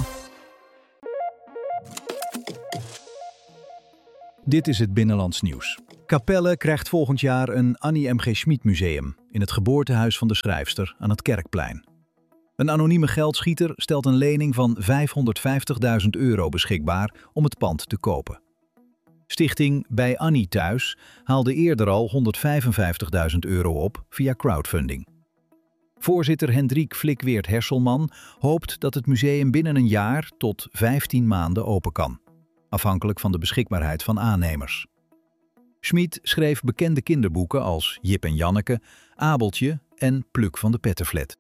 Dit is het Binnenlands Nieuws. Capelle krijgt volgend jaar een Annie M.G. Schmid museum in het geboortehuis van de schrijfster aan het Kerkplein. Een anonieme geldschieter stelt een lening van €550.000 beschikbaar om het pand te kopen. Stichting Bij Annie Thuis haalde eerder al €155.000 op via crowdfunding. Voorzitter Hendrik Flikweert-Herselman hoopt dat het museum binnen een jaar tot 15 maanden open kan, afhankelijk van de beschikbaarheid van aannemers. Schmid schreef bekende kinderboeken als Jip en Janneke, Abeltje en Pluk van de Pettenflat.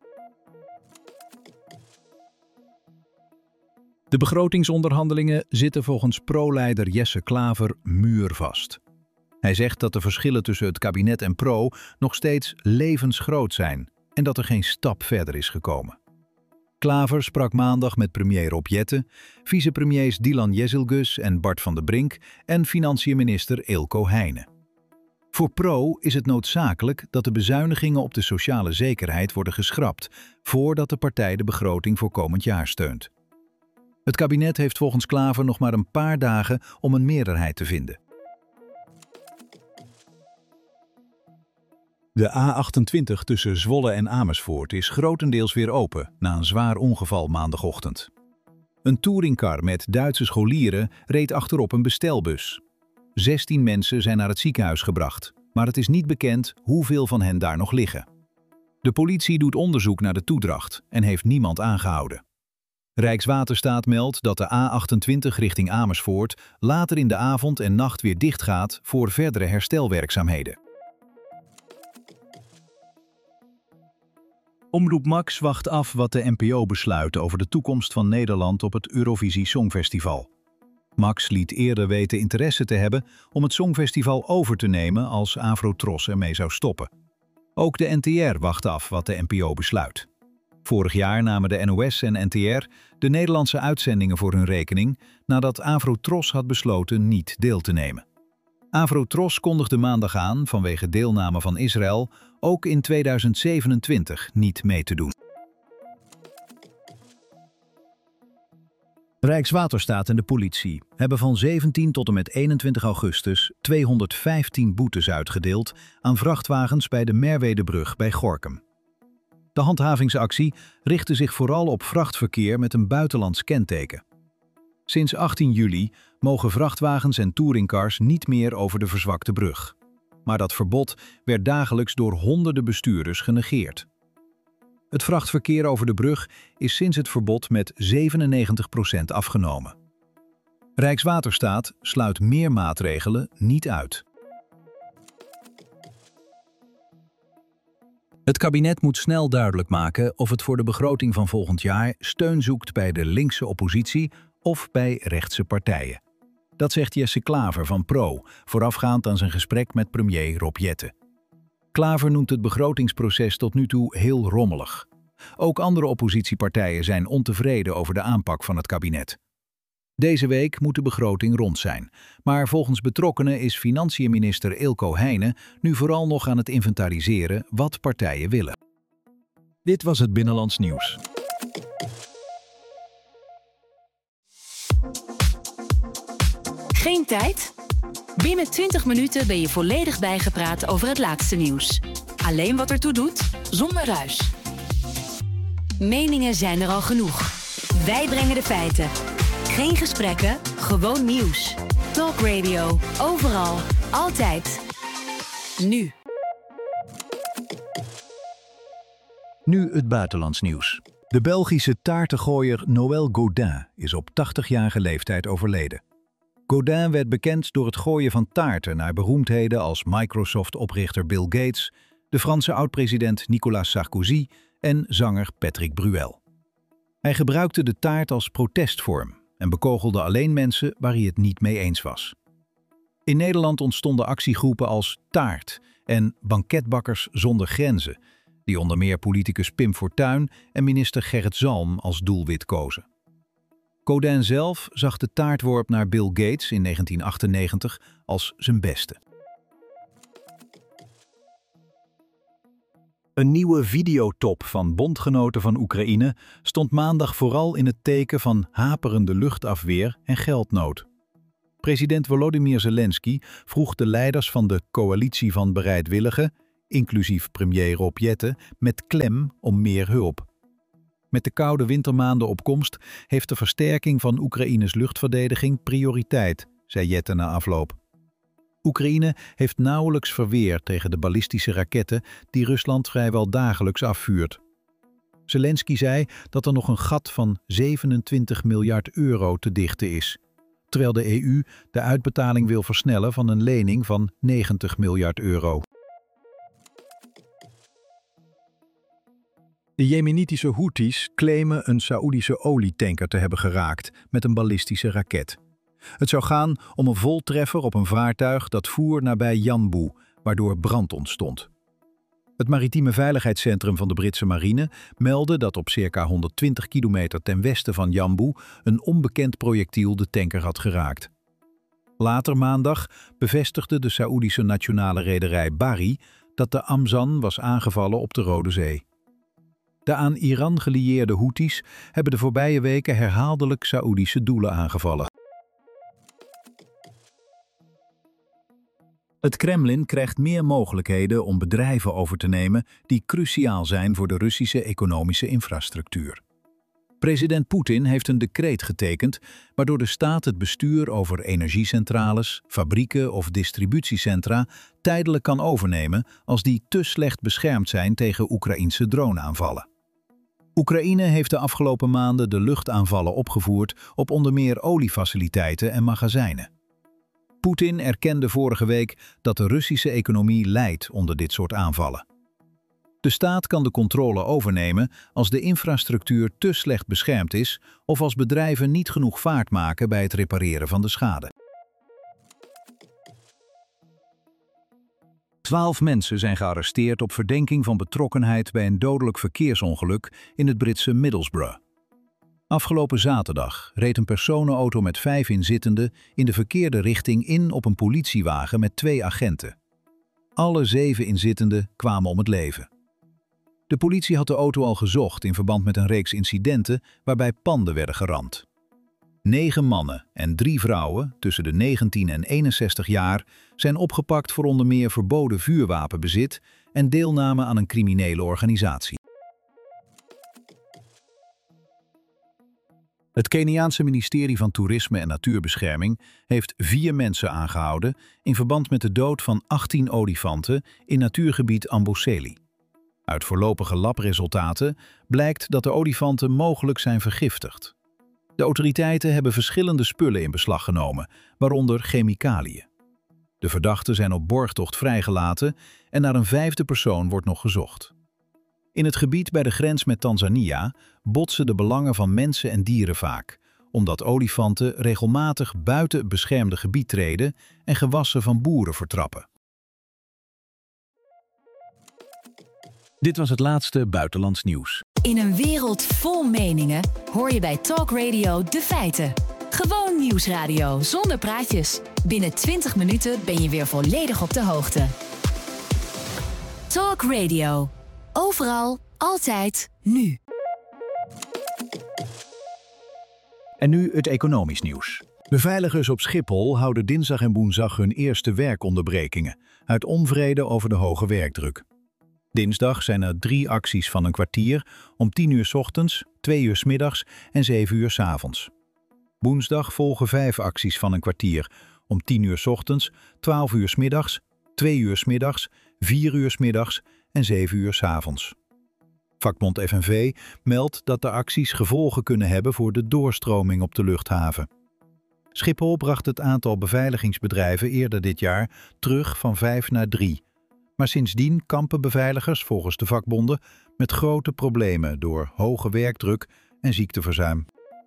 De begrotingsonderhandelingen zitten volgens pro-leider Jesse Klaver muurvast. Hij zegt dat de verschillen tussen het kabinet en Pro nog steeds levensgroot zijn en dat er geen stap verder is gekomen. Klaver sprak maandag met premier Rob Jetten, vicepremiers Dylan Jezielgus en Bart van den Brink en financiënminister Eelco Heijnen. Voor Pro is het noodzakelijk dat de bezuinigingen op de sociale zekerheid worden geschrapt voordat de partij de begroting voor komend jaar steunt. Het kabinet heeft volgens Klaver nog maar een paar dagen om een meerderheid te vinden. De A28 tussen Zwolle en Amersfoort is grotendeels weer open na een zwaar ongeval maandagochtend. Een touringcar met Duitse scholieren reed achterop een bestelbus. 16 mensen zijn naar het ziekenhuis gebracht, maar het is niet bekend hoeveel van hen daar nog liggen. De politie doet onderzoek naar de toedracht en heeft niemand aangehouden. Rijkswaterstaat meldt dat de A28 richting Amersfoort later in de avond en nacht weer dichtgaat voor verdere herstelwerkzaamheden. Omroep Max wacht af wat de NPO besluit over de toekomst van Nederland op het Eurovisie Songfestival. Max liet eerder weten interesse te hebben om het Songfestival over te nemen als Afro-Tros ermee zou stoppen. Ook de NTR wacht af wat de NPO besluit. Vorig jaar namen de NOS en NTR de Nederlandse uitzendingen voor hun rekening nadat Afro-Tros had besloten niet deel te nemen. Afro-Tros kondigde maandag aan vanwege deelname van Israël ook in 2027 niet mee te doen. Rijkswaterstaat en de politie hebben van 17 tot en met 21 augustus 215 boetes uitgedeeld aan vrachtwagens bij de Merwedebrug bij Gorinchem. De handhavingsactie richtte zich vooral op vrachtverkeer met een buitenlands kenteken. Sinds 18 juli mogen vrachtwagens en touringcars niet meer over de verzwakte brug. Maar dat verbod werd dagelijks door honderden bestuurders genegeerd. Het vrachtverkeer over de brug is sinds het verbod met 97% afgenomen. Rijkswaterstaat sluit meer maatregelen niet uit. Het kabinet moet snel duidelijk maken of het voor de begroting van volgend jaar steun zoekt bij de linkse oppositie of bij rechtse partijen. Dat zegt Jesse Klaver van Pro, voorafgaand aan zijn gesprek met premier Rob Jetten. Klaver noemt het begrotingsproces tot nu toe heel rommelig. Ook andere oppositiepartijen zijn ontevreden over de aanpak van het kabinet. Deze week moet de begroting rond zijn, maar volgens betrokkenen is financiënminister Eelco Heijnen nu vooral nog aan het inventariseren wat partijen willen. Dit was het Binnenlands Nieuws. Geen tijd? Binnen 20 minuten ben je volledig bijgepraat over het laatste nieuws. Alleen wat ertoe doet, zonder ruis. Meningen zijn er al genoeg. Wij brengen de feiten. Geen gesprekken, gewoon nieuws. Talk Radio, overal, altijd. Nu. Nu het buitenlands nieuws. De Belgische taartengooier Noël Godin is op 80-jarige leeftijd overleden. Godin werd bekend door het gooien van taarten naar beroemdheden als Microsoft-oprichter Bill Gates, de Franse oud-president Nicolas Sarkozy en zanger Patrick Bruel. Hij gebruikte de taart als protestvorm en bekogelde alleen mensen waar hij het niet mee eens was. In Nederland ontstonden actiegroepen als Taart en Banketbakkers zonder grenzen, die onder meer politicus Pim Fortuyn en minister Gerrit Zalm als doelwit kozen. Godin zelf zag de taartworp naar Bill Gates in 1998 als zijn beste. Een nieuwe videotop van bondgenoten van Oekraïne stond maandag vooral in het teken van haperende luchtafweer en geldnood. President Volodymyr Zelensky vroeg de leiders van de coalitie van bereidwilligen, inclusief premier Rob Jetten, met klem om meer hulp. Met de koude wintermaanden op komst heeft de versterking van Oekraïnes luchtverdediging prioriteit, zei Jetten na afloop. Oekraïne heeft nauwelijks verweer tegen de ballistische raketten die Rusland vrijwel dagelijks afvuurt. Zelensky zei dat er nog een gat van 27 miljard euro te dichten is, terwijl de EU de uitbetaling wil versnellen van een lening van 90 miljard euro. De Jemenitische Houthis claimen een Saoedische olietanker te hebben geraakt met een ballistische raket. Het zou gaan om een voltreffer op een vaartuig dat voer nabij Yanbu, waardoor brand ontstond. Het maritieme veiligheidscentrum van de Britse marine meldde dat op circa 120 kilometer ten westen van Yanbu een onbekend projectiel de tanker had geraakt. Later maandag bevestigde de Saoedische nationale rederij Bahri dat de Amzan was aangevallen op de Rode Zee. De aan Iran gelieerde Houthis hebben de voorbije weken herhaaldelijk Saoedische doelen aangevallen. Het Kremlin krijgt meer mogelijkheden om bedrijven over te nemen die cruciaal zijn voor de Russische economische infrastructuur. President Poetin heeft een decreet getekend waardoor de staat het bestuur over energiecentrales, fabrieken of distributiecentra tijdelijk kan overnemen als die te slecht beschermd zijn tegen Oekraïnse droneaanvallen. Oekraïne heeft de afgelopen maanden de luchtaanvallen opgevoerd op onder meer oliefaciliteiten en magazijnen. Poetin erkende vorige week dat de Russische economie lijdt onder dit soort aanvallen. De staat kan de controle overnemen als de infrastructuur te slecht beschermd is of als bedrijven niet genoeg vaart maken bij het repareren van de schade. 12 mensen zijn gearresteerd op verdenking van betrokkenheid bij een dodelijk verkeersongeluk in het Britse Middlesbrough. Afgelopen zaterdag reed een personenauto met 5 inzittenden in de verkeerde richting in op een politiewagen met 2 agenten. Alle 7 inzittenden kwamen om het leven. De politie had de auto al gezocht in verband met een reeks incidenten waarbij panden werden geramd. 9 mannen en 3 vrouwen tussen de 19 en 61 jaar zijn opgepakt voor onder meer verboden vuurwapenbezit en deelname aan een criminele organisatie. Het Keniaanse ministerie van Toerisme en Natuurbescherming heeft 4 mensen aangehouden in verband met de dood van 18 olifanten in natuurgebied Amboseli. Uit voorlopige labresultaten blijkt dat de olifanten mogelijk zijn vergiftigd. De autoriteiten hebben verschillende spullen in beslag genomen, waaronder chemicaliën. De verdachten zijn op borgtocht vrijgelaten en naar een 5e persoon wordt nog gezocht. In het gebied bij de grens met Tanzania botsen de belangen van mensen en dieren vaak, omdat olifanten regelmatig buiten het beschermde gebied treden en gewassen van boeren vertrappen. Dit was het laatste buitenlands nieuws. In een wereld vol meningen hoor je bij Talk Radio de feiten. Gewoon nieuwsradio zonder praatjes. Binnen 20 minuten ben je weer volledig op de hoogte. Talk Radio. Overal, altijd, nu. En nu het economisch nieuws. Beveiligers op Schiphol houden dinsdag en woensdag hun eerste werkonderbrekingen uit onvrede over de hoge werkdruk. Dinsdag zijn er 3 acties van een kwartier om 10 uur 's ochtends, 2 uur 's middags en 7 uur 's avonds. Woensdag volgen 5 acties van een kwartier om 10 uur 's ochtends, 12 uur 's middags, 2 uur 's middags, 4 uur 's middags en 7 uur 's avonds. Vakbond FNV meldt dat de acties gevolgen kunnen hebben voor de doorstroming op de luchthaven. Schiphol bracht het aantal beveiligingsbedrijven eerder dit jaar terug van 5 naar 3. Maar sindsdien kampen beveiligers volgens de vakbonden met grote problemen door hoge werkdruk en ziekteverzuim.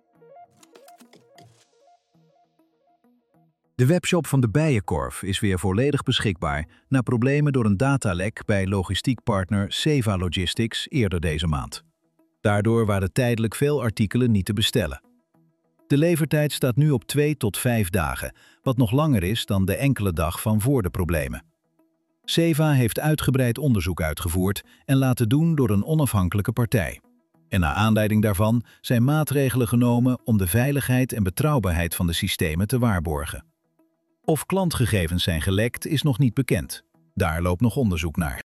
De webshop van de Bijenkorf is weer volledig beschikbaar na problemen door een datalek bij logistiekpartner Seva Logistics eerder deze maand. Daardoor waren tijdelijk veel artikelen niet te bestellen. De levertijd staat nu op 2 tot 5 dagen, wat nog langer is dan de enkele dag van voor de problemen. CEVA heeft uitgebreid onderzoek uitgevoerd en laten doen door een onafhankelijke partij. En naar aanleiding daarvan zijn maatregelen genomen om de veiligheid en betrouwbaarheid van de systemen te waarborgen. Of klantgegevens zijn gelekt is nog niet bekend. Daar loopt nog onderzoek naar.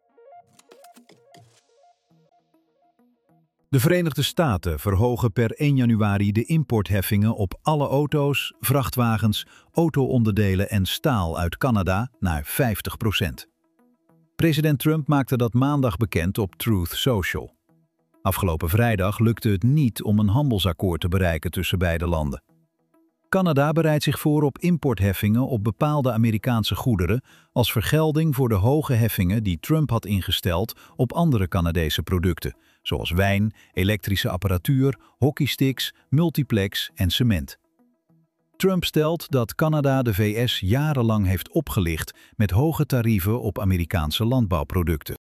De Verenigde Staten verhogen per 1 januari de importheffingen op alle auto's, vrachtwagens, auto-onderdelen en staal uit Canada naar 50%. President Trump maakte dat maandag bekend op Truth Social. Afgelopen vrijdag lukte het niet om een handelsakkoord te bereiken tussen beide landen. Canada bereidt zich voor op importheffingen op bepaalde Amerikaanse goederen als vergelding voor de hoge heffingen die Trump had ingesteld op andere Canadese producten, zoals wijn, elektrische apparatuur, hockeysticks, multiplex en cement. Trump stelt dat Canada de VS jarenlang heeft opgelicht met hoge tarieven op Amerikaanse landbouwproducten.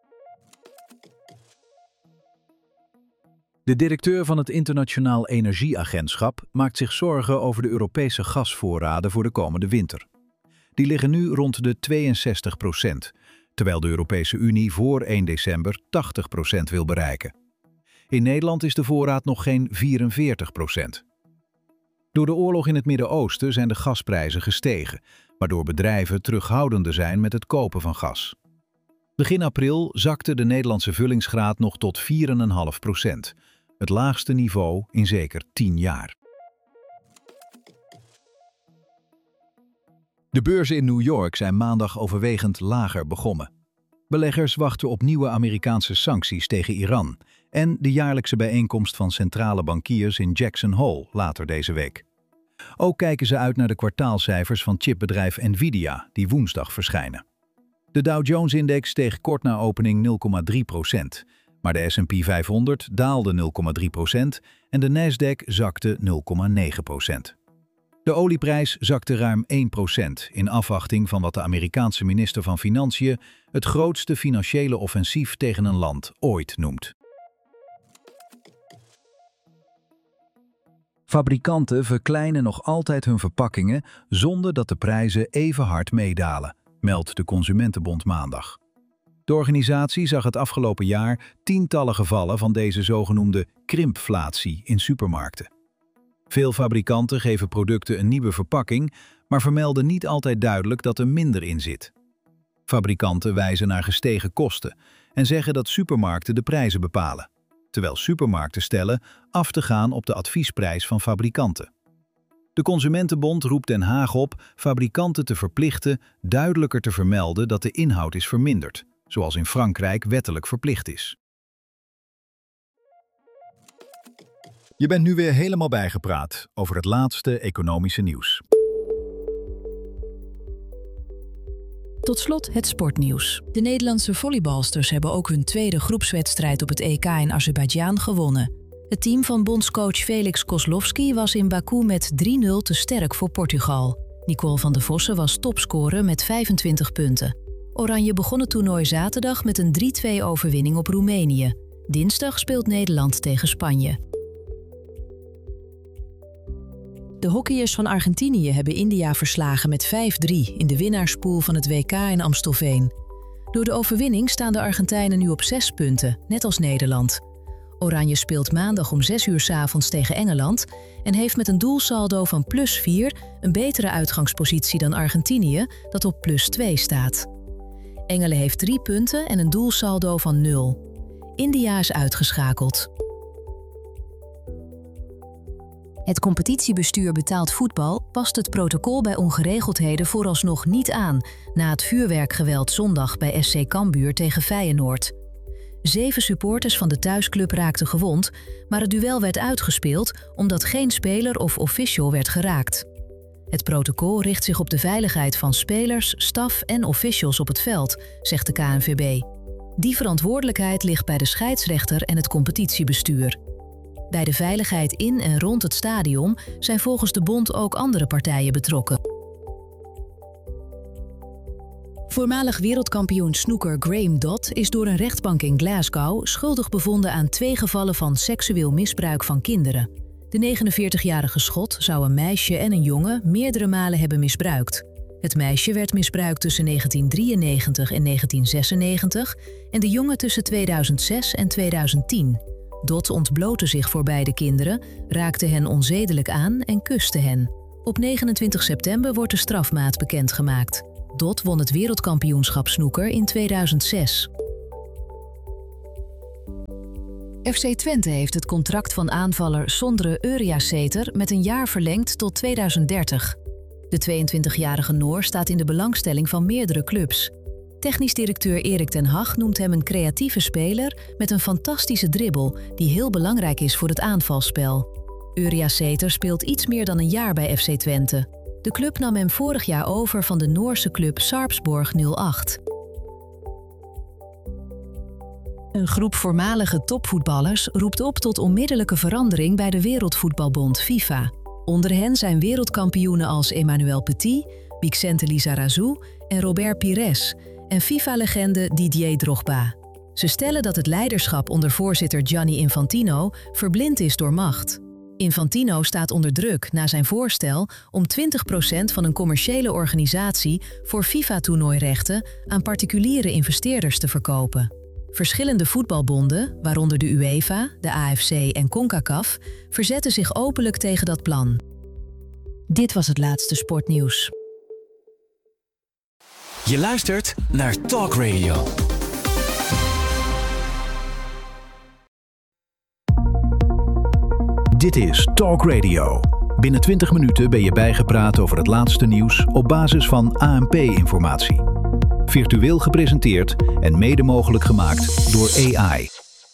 De directeur van het Internationaal Energieagentschap maakt zich zorgen over de Europese gasvoorraden voor de komende winter. Die liggen nu rond de 62%, terwijl de Europese Unie voor 1 december 80% wil bereiken. In Nederland is de voorraad nog geen 44%. Door de oorlog in het Midden-Oosten zijn de gasprijzen gestegen, waardoor bedrijven terughoudender zijn met het kopen van gas. Begin april zakte de Nederlandse vullingsgraad nog tot 4,5%. Het laagste niveau in zeker 10 jaar. De beurzen in New York zijn maandag overwegend lager begonnen. Beleggers wachten op nieuwe Amerikaanse sancties tegen Iran en de jaarlijkse bijeenkomst van centrale bankiers in Jackson Hole later deze week. Ook kijken ze uit naar de kwartaalcijfers van chipbedrijf Nvidia, die woensdag verschijnen. De Dow Jones-index steeg kort na opening 0,3%, maar de S&P 500 daalde 0,3% en de Nasdaq zakte 0,9%. De olieprijs zakte ruim 1% in afwachting van wat de Amerikaanse minister van Financiën het grootste financiële offensief tegen een land ooit noemt. Fabrikanten verkleinen nog altijd hun verpakkingen zonder dat de prijzen even hard meedalen, meldt de Consumentenbond maandag. De organisatie zag het afgelopen jaar tientallen gevallen van deze zogenoemde krimpflatie in supermarkten. Veel fabrikanten geven producten een nieuwe verpakking, maar vermelden niet altijd duidelijk dat er minder in zit. Fabrikanten wijzen naar gestegen kosten en zeggen dat supermarkten de prijzen bepalen, terwijl supermarkten stellen af te gaan op de adviesprijs van fabrikanten. De Consumentenbond roept Den Haag op fabrikanten te verplichten duidelijker te vermelden dat de inhoud is verminderd, zoals in Frankrijk wettelijk verplicht is. Je bent nu weer helemaal bijgepraat over het laatste economische nieuws. Tot slot het sportnieuws. De Nederlandse volleybalsters hebben ook hun tweede groepswedstrijd op het EK in Azerbeidzjan gewonnen. Het team van bondscoach Felix Kozlowski was in Baku met 3-0 te sterk voor Portugal. Nicole van de Vossen was topscorer met 25 punten. Oranje begon het toernooi zaterdag met een 3-2 overwinning op Roemenië. Dinsdag speelt Nederland tegen Spanje. De hockeyers van Argentinië hebben India verslagen met 5-3 in de winnaarspool van het WK in Amstelveen. Door de overwinning staan de Argentijnen nu op 6 punten, net als Nederland. Oranje speelt maandag om 6 uur 's avonds tegen Engeland en heeft met een doelsaldo van +4 een betere uitgangspositie dan Argentinië, dat op +2 staat. Engelen heeft 3 punten en een doelsaldo van 0. India is uitgeschakeld. Het competitiebestuur betaald voetbal past het protocol bij ongeregeldheden vooralsnog niet aan na het vuurwerkgeweld zondag bij SC Cambuur tegen Feyenoord. 7 supporters van de thuisclub raakten gewond, maar het duel werd uitgespeeld omdat geen speler of official werd geraakt. Het protocol richt zich op de veiligheid van spelers, staf en officials op het veld, zegt de KNVB. Die verantwoordelijkheid ligt bij de scheidsrechter en het competitiebestuur. Bij de veiligheid in en rond het stadion zijn volgens de bond ook andere partijen betrokken. Voormalig wereldkampioen snooker Graham Dodd is door een rechtbank in Glasgow schuldig bevonden aan 2 gevallen van seksueel misbruik van kinderen. De 49-jarige Schot zou een meisje en een jongen meerdere malen hebben misbruikt. Het meisje werd misbruikt tussen 1993 en 1996 en de jongen tussen 2006 en 2010. Dot ontblootte zich voor beide kinderen, raakte hen onzedelijk aan en kuste hen. Op 29 september wordt de strafmaat bekendgemaakt. Dot won het wereldkampioenschap snooker in 2006. FC Twente heeft het contract van aanvaller Sondre Uriasæter met een jaar verlengd tot 2030. De 22-jarige Noor staat in de belangstelling van meerdere clubs. Technisch directeur Erik ten Hag noemt hem een creatieve speler met een fantastische dribbel die heel belangrijk is voor het aanvalsspel. Uriasæter speelt iets meer dan een jaar bij FC Twente. De club nam hem vorig jaar over van de Noorse club Sarpsborg 08. Een groep voormalige topvoetballers roept op tot onmiddellijke verandering bij de Wereldvoetbalbond FIFA. Onder hen zijn wereldkampioenen als Emmanuel Petit, Vicente Lizarazu en Robert Pires en FIFA-legende Didier Drogba. Ze stellen dat het leiderschap onder voorzitter Gianni Infantino verblind is door macht. Infantino staat onder druk na zijn voorstel om 20% van een commerciële organisatie voor FIFA-toernooirechten aan particuliere investeerders te verkopen. Verschillende voetbalbonden, waaronder de UEFA, de AFC en CONCACAF, verzetten zich openlijk tegen dat plan. Dit was het laatste sportnieuws. Je luistert naar Talk Radio. Dit is Talk Radio. Binnen 20 minuten ben je bijgepraat over het laatste nieuws op basis van ANP-informatie. Virtueel gepresenteerd en mede mogelijk gemaakt door AI.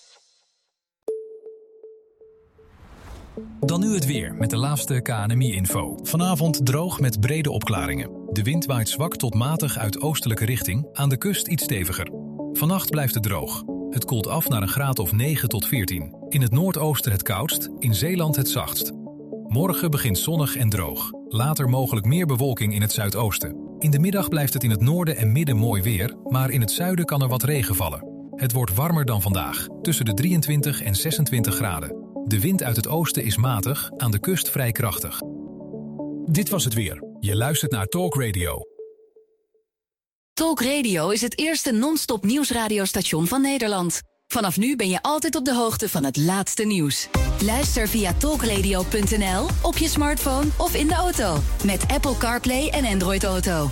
Dan nu het weer met de laatste KNMI-info. Vanavond droog met brede opklaringen. De wind waait zwak tot matig uit oostelijke richting, aan de kust iets steviger. Vannacht blijft het droog. Het koelt af naar een graad of 9 tot 14. In het noordoosten het koudst, in Zeeland het zachtst. Morgen begint zonnig en droog. Later mogelijk meer bewolking in het zuidoosten. In de middag blijft het in het noorden en midden mooi weer, maar in het zuiden kan er wat regen vallen. Het wordt warmer dan vandaag, tussen de 23 en 26 graden. De wind uit het oosten is matig, aan de kust vrij krachtig. Dit was het weer. Je luistert naar Talk Radio. Talk Radio is het eerste non-stop nieuwsradiostation van Nederland. Vanaf nu ben je altijd op de hoogte van het laatste nieuws. Luister via talkradio.nl, op je smartphone of in de auto. Met Apple CarPlay en Android Auto.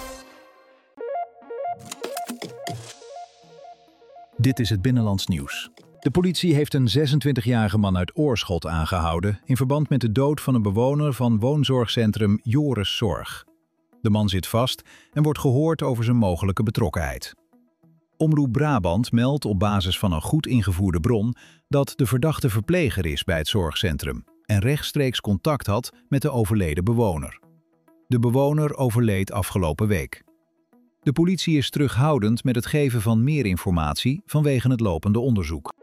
Dit is het Binnenlands Nieuws. De politie heeft een 26-jarige man uit Oorschot aangehouden in verband met de dood van een bewoner van woonzorgcentrum Joris Zorg. De man zit vast en wordt gehoord over zijn mogelijke betrokkenheid. Omroep Brabant meldt op basis van een goed ingevoerde bron dat de verdachte verpleger is bij het zorgcentrum en rechtstreeks contact had met de overleden bewoner. De bewoner overleed afgelopen week. De politie is terughoudend met het geven van meer informatie vanwege het lopende onderzoek.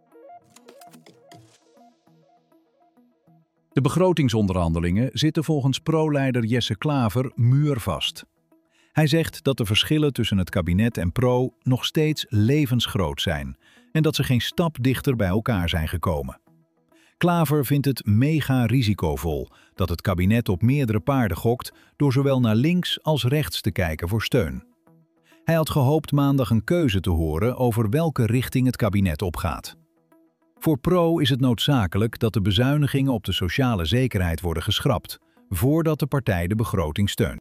De begrotingsonderhandelingen zitten volgens pro-leider Jesse Klaver muurvast. Hij zegt dat de verschillen tussen het kabinet en Pro nog steeds levensgroot zijn en dat ze geen stap dichter bij elkaar zijn gekomen. Klaver vindt het mega risicovol dat het kabinet op meerdere paarden gokt door zowel naar links als rechts te kijken voor steun. Hij had gehoopt maandag een keuze te horen over welke richting het kabinet opgaat. Voor Pro is het noodzakelijk dat de bezuinigingen op de sociale zekerheid worden geschrapt, voordat de partij de begroting steunt.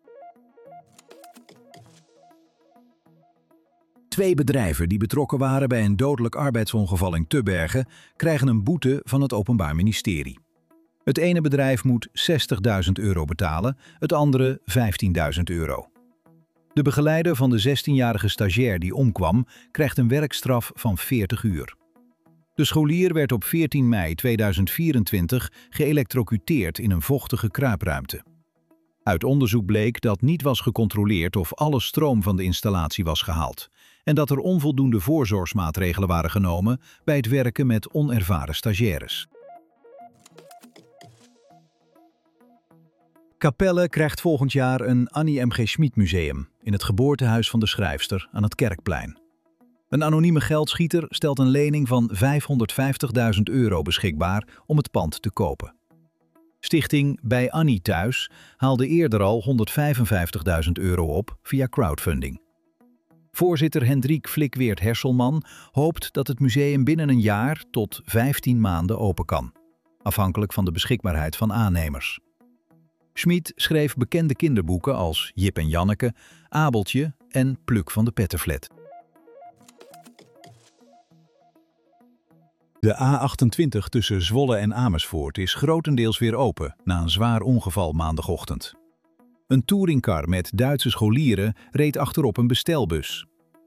2 bedrijven die betrokken waren bij een dodelijk arbeidsongeval in Tubbergen krijgen een boete van het Openbaar Ministerie. Het ene bedrijf moet €60.000 betalen, het andere €15.000. De begeleider van de 16-jarige stagiair die omkwam krijgt een werkstraf van 40 uur. De scholier werd op 14 mei 2024 geëlektrocuteerd in een vochtige kruipruimte. Uit onderzoek bleek dat niet was gecontroleerd of alle stroom van de installatie was gehaald en dat er onvoldoende voorzorgsmaatregelen waren genomen bij het werken met onervaren stagiaires. Capelle krijgt volgend jaar een Annie M. G. Schmid museum in het geboortehuis van de schrijfster aan het Kerkplein. Een anonieme geldschieter stelt een lening van €550.000 beschikbaar om het pand te kopen. Stichting Bij Annie Thuis haalde eerder al €155.000 op via crowdfunding. Voorzitter Hendrik Flikweert-Herselman hoopt dat het museum binnen een jaar tot 15 maanden open kan, afhankelijk van de beschikbaarheid van aannemers. Schmid schreef bekende kinderboeken als Jip en Janneke, Abeltje en Pluk van de Pettenflat. De A28 tussen Zwolle en Amersfoort is grotendeels weer open na een zwaar ongeval maandagochtend. Een touringcar met Duitse scholieren reed achterop een bestelbus.